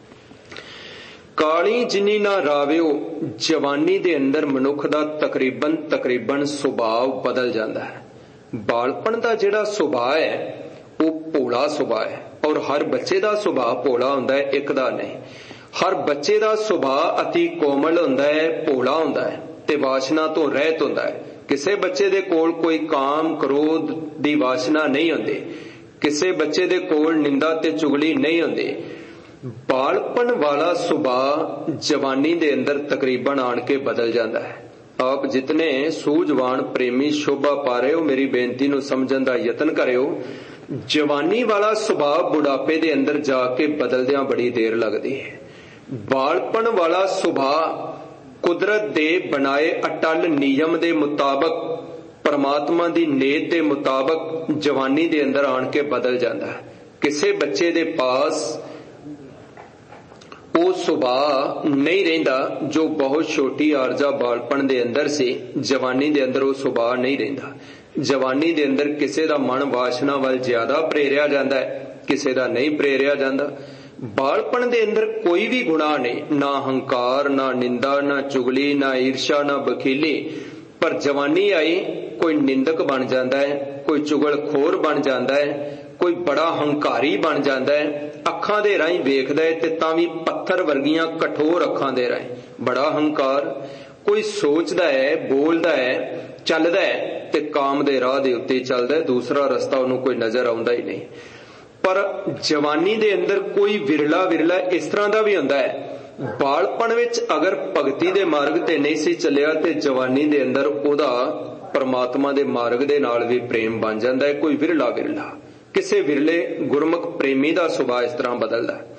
Speaker 2: ਕਾਲੀ ਜਿੰਨੀ ਨਾ ਰਾਵਿਓ, ਜਵਾਨੀ ਦੇ ਅੰਦਰ ਮਨੁੱਖ ਦਾ ਤਕਰੀਬਨ ਸੁਭਾਅ ਬਦਲ ਜਾਂਦਾ ਹੈ। ਬਾਲਪਣ ਦਾ ਜਿਹੜਾ ਸੁਭਾਅ ਹੈ ਉਹ ਭੋਲਾ ਸੁਭਾਅ ਹੈ, ਔਰ ਹਰ ਬੱਚੇ ਦਾ ਸੁਭਾਅ ਭੋਲਾ ਹੁੰਦਾ ਹੈ, ਇੱਕ ਦਾ ਨਹੀਂ। ਹਰ ਬੱਚੇ ਦਾ ਸੁਭਾਅ ਅਤੀ ਕੋਮਲ ਹੁੰਦਾ ਹੈ, ਭੋਲਾ ਹੁੰਦਾ ਹੈ ਤੇ ਵਾਸ਼ਨਾ ਤੋਂ ਰਹਿਤ ਹੁੰਦਾ ਹੈ। ਕਿਸੇ ਬੱਚੇ ਦੇ ਕੋਲ ਕੋਈ ਕਾਮ ਕ੍ਰੋਧ ਦੀ ਵਾਸ਼ਨਾ ਨਹੀਂ ਹੁੰਦੀ, ਕਿਸੇ ਬੱਚੇ ਦੇ ਕੋਲ ਨਿੰਦਾ ਤੇ ਚੁਗਲੀ ਨਹੀਂ ਹੁੰਦੀ। ਬਾਲਪਣ ਵਾਲਾ ਸੁਭਾਅ ਜਵਾਨੀ ਦੇ ਅੰਦਰ ਤਕਰੀਬਨ ਆਣ ਕੇ ਬਦਲ ਜਾਂਦਾ ਹੈ। ਆਪ ਜਿਤਨੇ ਸੂਝਵਾਨ ਪ੍ਰੇਮੀ ਸ਼ੋਭਾ ਪਾ ਰਹੇ ਹੋ, ਮੇਰੀ ਬੇਨਤੀ ਨੂੰ ਸਮਝਣ ਦਾ ਯਤਨ ਕਰਿਓ। ਜਵਾਨੀ ਵਾਲਾ ਸੁਭਾਅ ਬੁਢਾਪੇ ਦੇ ਅੰਦਰ ਜਾ ਕੇ ਬਦਲਦਿਆਂ ਬੜੀ ਦੇਰ ਲੱਗਦੀ ਹੈ। ਬਾਲਪਣ ਵਾਲਾ ਸੁਭਾਅ ਕੁਦਰਤ ਦੇ ਬਣਾਏ ਅਟਲ ਨਿਯਮ ਦੇ ਮੁਤਾਬਕ, ਪਰਮਾਤਮਾ ਦੀ ਨੀਤ ਦੇ ਮੁਤਾਬਕ ਜਵਾਨੀ ਦੇ ਅੰਦਰ ਆਣ ਕੇ ਬਦਲ ਜਾਂਦਾ ਹੈ। ਕਿਸੇ ਬੱਚੇ ਦੇ ਪਾਸ ਉਹ ਸੁਭਾਅ ਨਹੀਂ ਰਹਿੰਦਾ ਜੋ ਬਹੁਤ ਛੋਟੀ ਆਰਜ਼ਾ ਬਾਲਪਣ ਦੇ ਅੰਦਰ ਸੀ, ਜਵਾਨੀ ਦੇ ਅੰਦਰ ਉਹ ਸੁਭਾਅ ਨਹੀਂ ਰਹਿੰਦਾ। ਜਵਾਨੀ ਦੇ ਅੰਦਰ ਕਿਸੇ ਦਾ ਮਨ ਵਾਸ਼ਨਾ ਵੱਲ ਜ਼ਿਆਦਾ ਪ੍ਰੇਰਿਆ ਜਾਂਦਾ ਹੈ, ਕਿਸੇ ਦਾ ਨਹੀਂ ਪ੍ਰੇਰਿਆ ਜਾਂਦਾ। ਬਾਲਪਣ ਦੇ ਅੰਦਰ ਕੋਈ ਵੀ ਗੁਨਾਹ ਨਹੀਂ, ਨਾ ਹੰਕਾਰ, ਨਾ ਨਿੰਦਾ, ਨਾ ਚੁਗਲੀ, ਨਾ ਈਰਸ਼ਾ, ਨਾ ਬਖੀਲੀ। ਪਰ ਜਵਾਨੀ ਆਈ, ਕੋਈ ਨਿੰਦਕ ਬਣ ਜਾਂਦਾ ਹੈ, ਕੋਈ ਚੁਗਲਖੋਰ ਬਣ ਜਾਂਦਾ ਹੈ, ਕੋਈ ਬੜਾ ਹੰਕਾਰੀ ਬਣ ਜਾਂਦਾ ਹੈ। ਅੱਖਾਂ ਦੇ ਰਾਹੀਂ ਵੇਖਦਾ ਹੈ ਤੇ ਤਾਂ ਵੀ ਪੱਥਰ ਵਰਗੀਆਂ ਕਠੋਰ ਅੱਖਾਂ ਦੇ ਰਾਹੀਂ, ਬੜਾ ਹੰਕਾਰ। ਕੋਈ ਸੋਚਦਾ ਹੈ, ਬੋਲਦਾ ਹੈ, ਚੱਲਦਾ ਹੈ ਤੇ ਕਾਮ ਦੇ ਰਾਹ ਦੇ ਉੱਤੇ ਚੱਲਦਾ ਹੈ, ਦੂਸਰਾ ਰਸਤਾ ਉਹਨੂੰ ਕੋਈ ਨਜ਼ਰ ਆਉਂਦਾ ਹੀ ਨਹੀਂ। ਪਰ ਜਵਾਨੀ ਦੇ ਅੰਦਰ ਕੋਈ ਵਿਰਲਾ ਇਸ ਤਰ੍ਹਾਂ ਦਾ ਵੀ ਹੁੰਦਾ ਹੈ, ਬਾਲਪਣ ਵਿੱਚ ਅਗਰ ਭਗਤੀ ਦੇ ਮਾਰਗ ਤੇ ਨਹੀਂ ਸੀ ਚੱਲਿਆ ਤੇ ਜਵਾਨੀ ਦੇ ਅੰਦਰ ਉਹਦਾ ਪਰਮਾਤਮਾ ਦੇ ਮਾਰਗ ਦੇ ਨਾਲ ਵੀ ਪ੍ਰੇਮ ਬਣ ਜਾਂਦਾ ਹੈ। ਕੋਈ ਵਿਰਲਾ ਕਿਸੇ ਵਿਰਲੇ ਗੁਰਮੁਖ ਪ੍ਰੇਮੀ ਦਾ ਸੁਭਾਅ ਇਸ ਤਰ੍ਹਾਂ ਬਦਲਦਾ ਹੈ।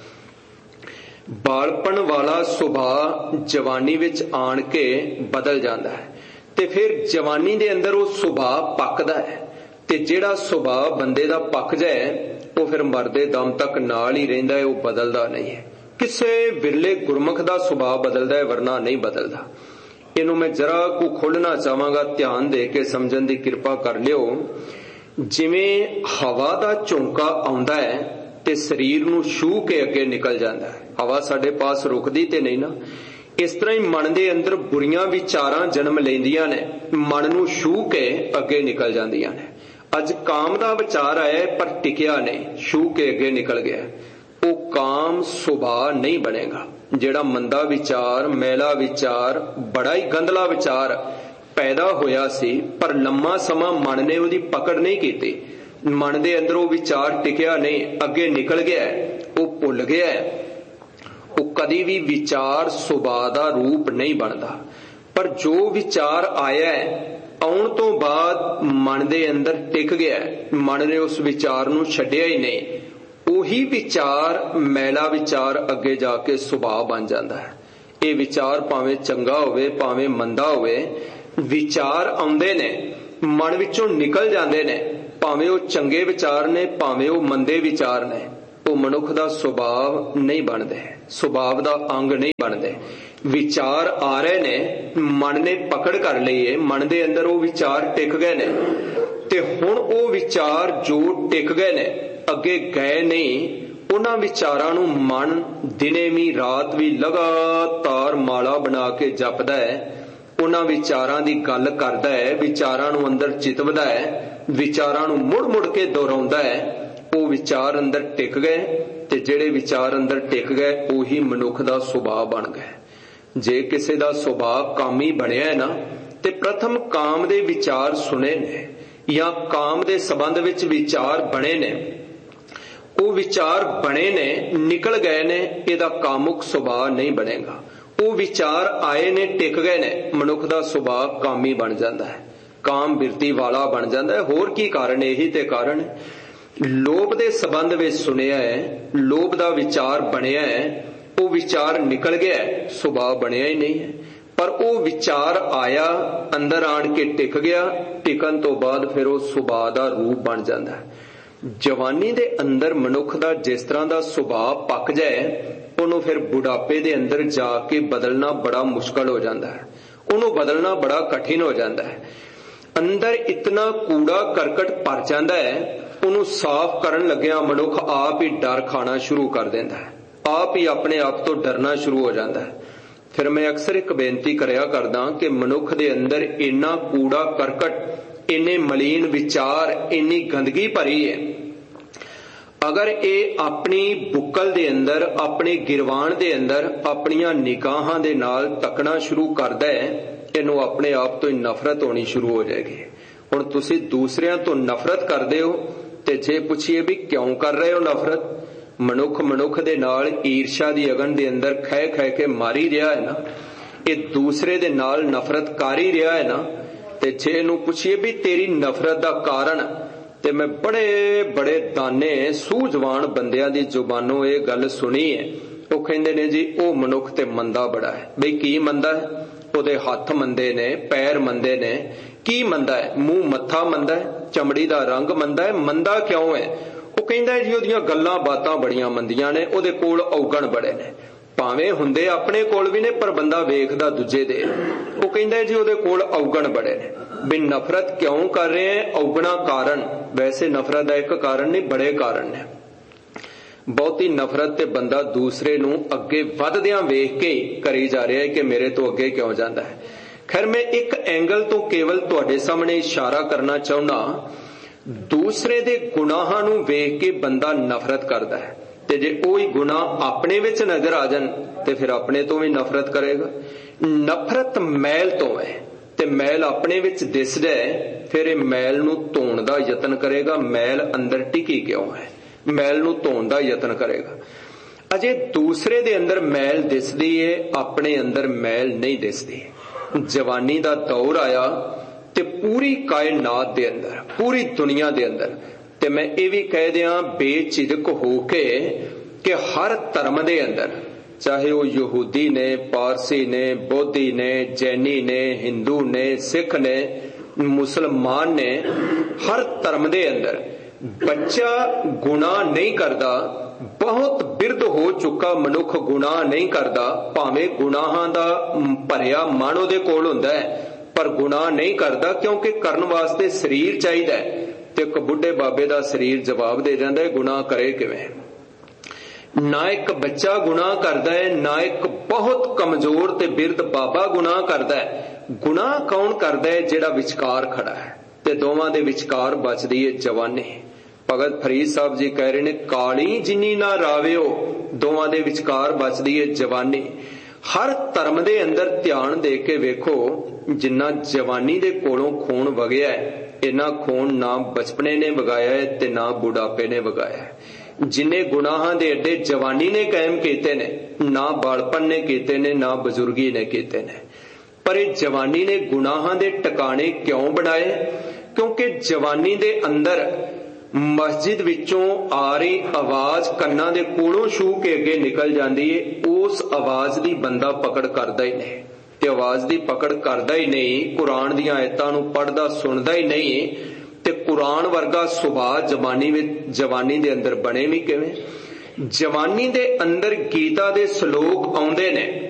Speaker 2: ਬਾਲਪਣ ਵਾਲਾ ਸੁਭਾਅ ਜਵਾਨੀ ਵਿੱਚ ਆਣ ਕੇ ਬਦਲ ਜਾਂਦਾ ਹੈ ਤੇ ਫਿਰ ਜਵਾਨੀ ਦੇ ਅੰਦਰ ਉਹ ਸੁਭਾਅ ਪੱਕਦਾ ਹੈ, ਤੇ ਜਿਹੜਾ ਸੁਭਾਅ ਬੰਦੇ ਦਾ ਪੱਕ ਜਾਏ ਉਹ ਫਿਰ ਮਰਦੇ ਦਮ ਤੱਕ ਨਾਲ ਹੀ ਰਹਿੰਦਾ ਹੈ, ਉਹ ਬਦਲਦਾ ਨਹੀਂ ਹੈ। ਕਿਸੇ ਵਿਰਲੇ ਗੁਰਮੁਖ ਦਾ ਸੁਭਾਅ ਬਦਲਦਾ ਹੈ, ਵਰਨਾ ਨਹੀਂ ਬਦਲਦਾ। ਇਹਨੂੰ ਮੈਂ ਜਰਾ ਕੁ ਖੋਲ੍ਹਣਾ ਚਾਹਾਂਗਾ, ਧਿਆਨ ਦੇ ਕੇ ਸਮਝਣ ਦੀ ਕਿਰਪਾ ਕਰ ਲਿਓ। ਜਿਵੇਂ ਹਵਾ ਦਾ ਝੋਂਕਾ ਆਉਂਦਾ ਹੈ ਤੇ ਸਰੀਰ ਨੂੰ ਛੂਹ ਕੇ ਅੱਗੇ ਨਿਕਲ ਜਾਂਦਾ ਹੈ, ਹਵਾ ਸਾਡੇ ਪਾਸ ਰੁਕਦੀ ਤੇ ਨਹੀਂ ਨਾ। ਇਸ ਤਰ੍ਹਾਂ ਹੀ ਮਨ ਦੇ ਅੰਦਰ ਬੁਰੀਆਂ ਵਿਚਾਰਾਂ ਜਨਮ ਲੈਂਦੀਆਂ ਨੇ, ਮਨ ਨੂੰ ਛੂਹ ਕੇ ਅੱਗੇ ਨਿਕਲ ਜਾਂਦੀਆਂ ਨੇ। ਅੱਜ ਕਾਮ ਦਾ ਵਿਚਾਰ ਆਇਆ ਪਰ ਟਿਕਿਆ ਨਹੀਂ, ਛੂਹ ਕੇ ਅੱਗੇ ਨਿਕਲ ਗਿਆ। ਉਹ ਕਾਮ ਸੁਭਾਅ ਨਹੀਂ ਬਣੇਗਾ। ਜਿਹੜਾ ਮੰਦਾ ਵਿਚਾਰ, ਮੈਲਾ ਵਿਚਾਰ, ਬੜਾ ਹੀ ਗੰਦਲਾ ਵਿਚਾਰ ਪੈਦਾ ਹੋਇਆ ਸੀ ਪਰ ਲੰਮਾ ਸਮਾਂ ਮਨ ਨੇ ਉਹਦੀ ਪਕੜ ਨਹੀਂ ਕੀਤੀ, ਮਨ ਦੇ ਅੰਦਰ ਉਹ ਵਿਚਾਰ ਟਿਕਿਆ ਨਹੀਂ, ਅੱਗੇ ਨਿਕਲ ਗਿਆ, ਉਹ ਭੁੱਲ ਗਿਆ, ਉਹ ਕਦੀ ਵੀ ਵਿਚਾਰ ਸੁਭਾਅ ਦਾ ਰੂਪ ਨਹੀਂ ਬਣਦਾ। ਪਰ ਜੋ ਵਿਚਾਰ ਆਇਆ ਆਉਣ ਤੋਂ ਬਾਅਦ ਮਨ ਦੇ ਅੰਦਰ ਟਿਕ ਗਿਆ, ਮਨ ਨੇ ਉਸ ਵਿਚਾਰ ਨੂੰ ਛੱਡਿਆ ਹੀ ਨਹੀਂ, ਉਹੀ ਵਿਚਾਰ ਮੈਲਾ ਵਿਚਾਰ ਅੱਗੇ ਜਾ ਕੇ ਸੁਭਾਅ ਬਣ ਜਾਂਦਾ ਹੈ। ਇਹ ਵਿਚਾਰ ਭਾਵੇਂ ਚੰਗਾ ਹੋਵੇ ਭਾਵੇਂ ਮੰਦਾ ਹੋਵੇ, ਵਿਚਾਰ ਆਉਂਦੇ ਨੇ, ਮਨ ਵਿੱਚੋਂ ਨਿਕਲ ਜਾਂਦੇ ਨੇ, ਭਾਵੇਂ ਉਹ ਚੰਗੇ ਵਿਚਾਰ ਨੇ ਭਾਵੇਂ ਉਹ ਮੰਦੇ ਵਿਚਾਰ ਨੇ, ਉਹ ਮਨੁੱਖ ਦਾ ਸੁਭਾਅ ਨਹੀਂ ਬਣਦੇ, ਸੁਭਾਅ ਦਾ ਅੰਗ ਨਹੀਂ ਬਣਦੇ। ਵਿਚਾਰ ਆ ਰਹੇ ਨੇ, ਮਨ ਨੇ ਪਕੜ ਕਰ ਲਈ ਹੈ, ਮਨ ਦੇ ਅੰਦਰ ਉਹ ਵਿਚਾਰ ਟਿਕ ਗਏ ਨੇ, ਤੇ ਹੁਣ ਉਹ ਵਿਚਾਰ ਜੋ ਟਿਕ ਗਏ ਨੇ ਅੱਗੇ ਗਏ ਨਹੀਂ, ਉਹਨਾਂ ਵਿਚਾਰਾਂ ਨੂੰ ਮਨ ਦਿਨੇ ਵੀ ਰਾਤ ਵੀ ਲਗਾਤਾਰ ਮਾਲਾ ਬਣਾ ਕੇ ਜਪਦਾ ਹੈ, ਉਹਨਾਂ ਵਿਚਾਰਾਂ ਦੀ ਗੱਲ ਕਰਦਾ ਹੈ, ਵਿਚਾਰਾਂ ਨੂੰ ਅੰਦਰ ਚਿਤਵਦਾ ਹੈ, ਵਿਚਾਰਾਂ ਨੂੰ ਮੁੜ ਮੁੜ ਕੇ ਦੁਹਰਾਉਂਦਾ ਹੈ। ਉਹ ਵਿਚਾਰ ਅੰਦਰ ਟਿਕ ਗਏ, ਤੇ ਜਿਹੜੇ ਵਿਚਾਰ ਅੰਦਰ ਟਿਕ ਗਏ ਉਹੀ ਮਨੁੱਖ ਦਾ ਸੁਭਾਅ ਬਣ ਗਏ। ਜੇ ਕਿਸੇ ਦਾ ਸੁਭਾਅ ਕਾਮੀ ਬਣਿਆ ਹੈ ਨਾ, ਤੇ ਪ੍ਰਥਮ ਕਾਮ ਦੇ ਵਿਚਾਰ ਸੁਣੇ ਨੇ ਜਾਂ ਕਾਮ ਦੇ ਸੰਬੰਧ ਵਿੱਚ ਵਿਚਾਰ ਬਣੇ ਨੇ, ਉਹ ਵਿਚਾਰ ਬਣੇ ਨੇ, ਨਿਕਲ ਗਏ ਨੇ, ਇਹਦਾ ਕਾਮੁਕ ਸੁਭਾਅ ਨਹੀਂ ਬਣੇਗਾ। ਉਹ ਵਿਚਾਰ ਆਏ ਨੇ, ਟਿਕ ਗਏ ਨੇ, ਮਨੁੱਖ ਦਾ ਸੁਭਾਅ ਕਾਮੀ ਬਣ ਜਾਂਦਾ ਹੈ, ਕਾਮ ਬਿਰਤੀ ਵਾਲਾ ਬਣ ਜਾਂਦਾ ਹੈ। ਹੋਰ ਕੀ ਕਾਰਨ? ਇਹੀ ਤੇ ਕਾਰਨ ਹੈ। ਲੋਭ ਦੇ ਸੰਬੰਧ ਵਿੱਚ ਸੁਣਿਆ ਹੈ, ਲੋਭ ਦਾ ਵਿਚਾਰ ਬਣਿਆ ਹੈ, ਉਹ ਵਿਚਾਰ ਨਿਕਲ ਗਿਆ, ਸੁਭਾਅ ਬਣਿਆ ਹੀ ਨਹੀਂ ਹੈ। ਪਰ ਉਹ ਵਿਚਾਰ ਆਇਆ, ਅੰਦਰ ਆਣ ਕੇ ਟਿਕ ਗਿਆ, ਟਿਕਣ ਤੋਂ ਬਾਅਦ ਫਿਰ ਉਹ ਸੁਭਾਅ ਦਾ ਰੂਪ ਬਣ ਜਾਂਦਾ ਹੈ। ਜਵਾਨੀ ਦੇ ਅੰਦਰ ਮਨੁੱਖ ਦਾ ਜਿਸ ਤਰ੍ਹਾਂ ਦਾ ਸੁਭਾਅ ਪੱਕ ਜਾਏ, ਉਹਨੂੰ ਫਿਰ ਬੁਢਾਪੇ ਦੇ ਅੰਦਰ ਜਾ ਕੇ ਬਦਲਣਾ ਬੜਾ ਮੁਸ਼ਕਲ ਹੋ ਜਾਂਦਾ ਹੈ, ਉਹਨੂੰ ਬਦਲਣਾ ਬੜਾ ਕਠਿਨ ਹੋ ਜਾਂਦਾ ਹੈ। ਅੰਦਰ ਇਤਨਾ ਕੂੜਾ ਕਰਕਟ ਭਰ ਜਾਂਦਾ ਹੈ, ਉਹਨੂੰ ਸਾਫ਼ ਕਰਨ ਲੱਗਿਆ ਮਨੁੱਖ ਆਪ ਹੀ ਡਰ ਖਾਣਾ ਸ਼ੁਰੂ ਕਰ ਦਿੰਦਾ ਹੈ, ਆਪ ਹੀ ਆਪਣੇ ਆਪ ਤੋਂ ਡਰਨਾ ਸ਼ੁਰੂ ਹੋ ਜਾਂਦਾ ਹੈ। ਫਿਰ ਮੈਂ ਅਕਸਰ ਇੱਕ ਬੇਨਤੀ ਕਰਿਆ ਕਰਦਾ ਕਿ ਮਨੁੱਖ ਦੇ ਅੰਦਰ ਇੰਨਾ ਕੂੜਾ ਕਰਕਟ, ਇੰਨੇ ਮਲੀਨ ਵਿਚਾਰ, ਇੰਨੀ ਗੰਦਗੀ ਭਰੀ ਹੈ, ਅਗਰ ਇਹ ਆਪਣੀ ਬੁੱਕਲ ਦੇ ਅੰਦਰ, ਆਪਣੇ ਗਿਰਵਾਨ ਦੇ ਅੰਦਰ ਆਪਣੀਆਂ ਨਿਗਾਹਾਂ ਦੇ ਨਾਲ ਤੱਕਣਾ ਸ਼ੁਰੂ ਕਰਦਾ ਹੈ, ਇਹਨੂੰ ਆਪਣੇ ਆਪ ਤੋਂ ਹੀ ਨਫ਼ਰਤ ਹੋਣੀ ਸ਼ੁਰੂ ਹੋ ਜਾਏਗੀ। ਹੁਣ ਤੁਸੀਂ ਦੂਸਰਿਆਂ ਤੋਂ ਨਫ਼ਰਤ ਕਰਦੇ ਹੋ, ਤੇ ਜੇ ਪੁੱਛੀਏ ਵੀ ਕਿਉਂ ਕਰ ਰਹੇ ਹੋ ਨਫ਼ਰਤ, ਮਨੁੱਖ ਦੇ ਨਾਲ ਈਰਸ਼ਾ ਦੀ ਅਗਨ ਦੇ ਅੰਦਰ ਖਹਿ ਖਹਿ ਕੇ ਮਾਰੀ ਰਿਹਾ ਹੈ ਨਾ, ਇਹ ਦੂਸਰੇ ਦੇ ਨਾਲ ਨਫ਼ਰਤ ਕਰ ਹੀ ਰਿਹਾ ਹੈ ਨਾ। ਤੇ ਜੇ ਇਹਨੂੰ ਪੁੱਛੀਏ ਵੀ ਤੇਰੀ ਨਫ਼ਰਤ ਦਾ ਕਾਰਨ, ਤੇ ਮੈਂ ਬੜੇ ਬੜੇ ਦਾਨੇ ਸੂਝਵਾਨ ਬੰਦਿਆਂ ਦੀ ਜ਼ੁਬਾਨੋਂ ਇਹ ਗੱਲ ਸੁਣੀ ਹੈ, ਉਹ ਕਹਿੰਦੇ ਨੇ ਜੀ ਉਹ ਮਨੁੱਖ ਤੇ ਮੰਦਾ ਬੜਾ ਹੈ। ਬਈ ਕੀ ਮੰਦਾ ਹੈ? ਉਹਦੇ ਹੱਥ ਮੰਦੇ ਨੇ, ਪੈਰ ਮੰਦੇ ਨੇ। ਕੀ ਮੰਦਾ ਹੈ? ਮੂੰਹ ਮੱਥਾ ਮੰਦਾ ਹੈ, ਚਮੜੀ ਦਾ ਰੰਗ ਮੰਦਾ ਹੈ। ਮੰਦਾ ਕਿਉਂ ਹੈ? ਉਹ ਕਹਿੰਦਾ ਜੀ ਉਹਦੀਆਂ ਗੱਲਾਂ ਬਾਤਾਂ ਬੜੀਆਂ ਮੰਦੀਆਂ ਨੇ, ਉਹਦੇ ਕੋਲ ਔਗਣ ਬੜੇ ਨੇ। ਭਾਵੇਂ ਹੁੰਦੇ ਆਪਣੇ ਕੋਲ ਵੀ ਨੇ, ਪਰ ਬੰਦਾ ਵੇਖਦਾ ਦੂਜੇ ਦੇ। ਉਹ ਕਹਿੰਦਾ ਜੀ ਉਹਦੇ ਕੋਲ ਔਗਣ ਬੜੇ ਨੇ। ਵੀ ਨਫ਼ਰਤ ਕਿਉਂ ਕਰ ਰਹੇ ਹੈ? ਔਗਣਾ ਕਾਰਨ। ਵੈਸੇ ਨਫ਼ਰਤ ਦਾ ਇੱਕ ਕਾਰਨ ਨਹੀਂ, ਬੜੇ ਕਾਰਨ ਨੇ। ਬਹੁਤੀ ਨਫ਼ਰਤ ਤੇ ਬੰਦਾ ਦੂਸਰੇ ਨੂੰ ਅੱਗੇ ਵੱਧਦਿਆਂ ਵੇਖ ਕੇ ਕਰੀ ਜਾ ਰਿਹਾ ਹੈ ਕਿ ਮੇਰੇ ਤੋਂ ਅੱਗੇ ਕਿਉਂ ਜਾਂਦਾ ਹੈ। ਖੈਰ, ਮੈਂ ਇੱਕ ਐਂਗਲ ਤੋਂ ਕੇਵਲ ਤੁਹਾਡੇ ਸਾਹਮਣੇ ਇਸ਼ਾਰਾ ਕਰਨਾ ਚਾਹੁੰਦਾ, ਦੂਸਰੇ ਦੇ ਗੁਨਾਹਾਂ ਨੂੰ ਵੇਖ ਕੇ ਬੰਦਾ ਨਫ਼ਰਤ ਕਰਦਾ ਹੈ, ਤੇ ਜੇ ਉਹੀ ਗੁਨਾਹ ਆਪਣੇ ਵਿੱਚ ਨਜ਼ਰ ਆ ਜਾਣ ਤੇ ਫਿਰ ਆਪਣੇ ਤੋਂ ਵੀ ਨਫ਼ਰਤ ਕਰੇਗਾ। ਨਫ਼ਰਤ ਮੈਲ ਤੋਂ ਹੈ, ਤੇ ਮੈਲ ਆਪਣੇ ਵਿੱਚ ਦਿਸ ਜਾਏ, ਫਿਰ ਇਹ ਮੈਲ ਨੂੰ ਧੋਣ ਦਾ ਯਤਨ ਕਰੇਗਾ। ਮੈਲ ਅੰਦਰ ਟਿਕੀ ਕਿਉਂ ਹੈ? ਮੈਲ ਨੂੰ ਧੋਣ ਦਾ ਯਤਨ ਕਰੇਗਾ। ਅਜੇ ਦੂਸਰੇ ਦੇ ਅੰਦਰ ਮੈਲ ਦਿਸਦੀ ਏ, ਆਪਣੇ ਅੰਦਰ ਮੈਲ ਨਹੀਂ ਦਿਸਦੀ। ਜਵਾਨੀ ਦਾ ਦੌਰ ਆਇਆ ਤੇ ਪੂਰੀ ਕਾਇਨਾਤ ਦੇ ਅੰਦਰ, ਪੂਰੀ ਦੁਨੀਆ ਦੇ ਅੰਦਰ, ਤੇ ਮੈਂ ਇਹ ਵੀ ਕਹਿ ਦਿਆਂ ਬੇਝਿਜਕ ਹੋ ਕੇ ਕਿ ਹਰ ਧਰਮ ਦੇ ਅੰਦਰ, ਚਾਹੇ ਉਹ ਯਹੂਦੀ ਨੇ, ਪਾਰਸੀ ਨੇ, ਬੋਧੀ ਨੇ, ਜੈਨੀ ਨੇ, ਹਿੰਦੂ ਨੇ, ਸਿੱਖ ਨੇ, ਮੁਸਲਮਾਨ ਨੇ, ਹਰ ਧਰਮ ਦੇ ਅੰਦਰ ਬੱਚਾ ਗੁਨਾਹ ਨਹੀਂ ਕਰਦਾ। ਬਹੁਤ ਬਿਰਧ ਹੋ ਚੁੱਕਾ ਮਨੁੱਖ ਗੁਨਾਹ ਨਹੀਂ ਕਰਦਾ, ਭਾਵੇਂ ਗੁਨਾਹਾਂ ਦਾ ਭਰਿਆ ਮਨ ਉਹਦੇ ਕੋਲ ਹੁੰਦਾ ਹੈ, ਪਰ ਗੁਨਾਹ ਨਹੀਂ ਕਰਦਾ, ਕਿਉਂਕਿ ਕਰਨ ਵਾਸਤੇ ਸਰੀਰ ਚਾਹੀਦਾ ਹੈ। ਤੇ ਇੱਕ ਬੁੱਢੇ ਬਾਬੇ ਦਾ ਸਰੀਰ ਜਵਾਬ ਦੇ ਜਾਂਦਾ ਹੈ, ਗੁਨਾਹ ਕਰੇ ਕਿਵੇਂ? ਨਾ ਇੱਕ ਬੱਚਾ ਗੁਨਾਹ ਕਰਦਾ ਹੈ, ਨਾ ਇੱਕ ਬਹੁਤ ਕਮਜ਼ੋਰ ਤੇ ਬਿਰਧ ਬਾਬਾ ਗੁਨਾਹ ਕਰਦਾ ਹੈ। ਗੁਨਾਹ ਕੌਣ ਕਰਦਾ ਹੈ? ਜਿਹੜਾ ਵਿਚਕਾਰ ਖੜਾ ਹੈ, ਤੇ ਦੋਵਾਂ ਦੇ ਵਿਚਕਾਰ ਬਚਦੀ ਹੈ ਜਵਾਨੀ। ਭਗਤ ਫਰੀਦ ਸਾਹਿਬ ਜੀ ਕਹਿ ਰਹੇ ਨੇ, ਕਾਲੀ ਜਿੰਨੀ ਨਾ ਰਾਵਿਓ, ਦੋਵਾਂ ਦੇ ਵਿਚਕਾਰ ਬਚਦੀ ਹੈ ਜਵਾਨੀ। ਹਰ ਧਰਮ ਦੇ ਅੰਦਰ ਧਿਆਨ ਦੇ ਕੇ ਵੇਖੋ, ਜਿੰਨਾ ਜਵਾਨੀ ਦੇ ਕੋਲੋਂ ਖੂਨ ਵਗਿਆ, ਇੰਨਾ ਖੂਨ ਨਾ ਬਚਪਨੇ ਨੇ ਵਗਾਇਆ ਹੈ ਤੇ ਨਾ ਬੁਢਾਪੇ ਨੇ ਵਗਾਇਆ ਹੈ। जिन्हें गुनाहां दे अड्डे जवानी ने कायम कीते ने, ना बालपन ने कीते ने, ना बजुर्गी ने कीते ने। पर ये जवानी ने गुनाहां दे टकाने क्यों बनाए? क्योंकि जवानी दे अंदर मस्जिद विचों आ रही आवाज कन्ना दे कोलों छू के अगे निकल जाती है, उस आवाज की बंदा पकड़ करदा ही नहीं, ते आवाज की पकड़ करदा ही नहीं, कुरान दी आयतां नूं पढ़दा सुनदा ही नहीं, ते कुरान वर्गा सुभाव जवानी दे अंदर बने भी किवें? जवानी दे अंदर गीता दे श्लोक आउंदे ने,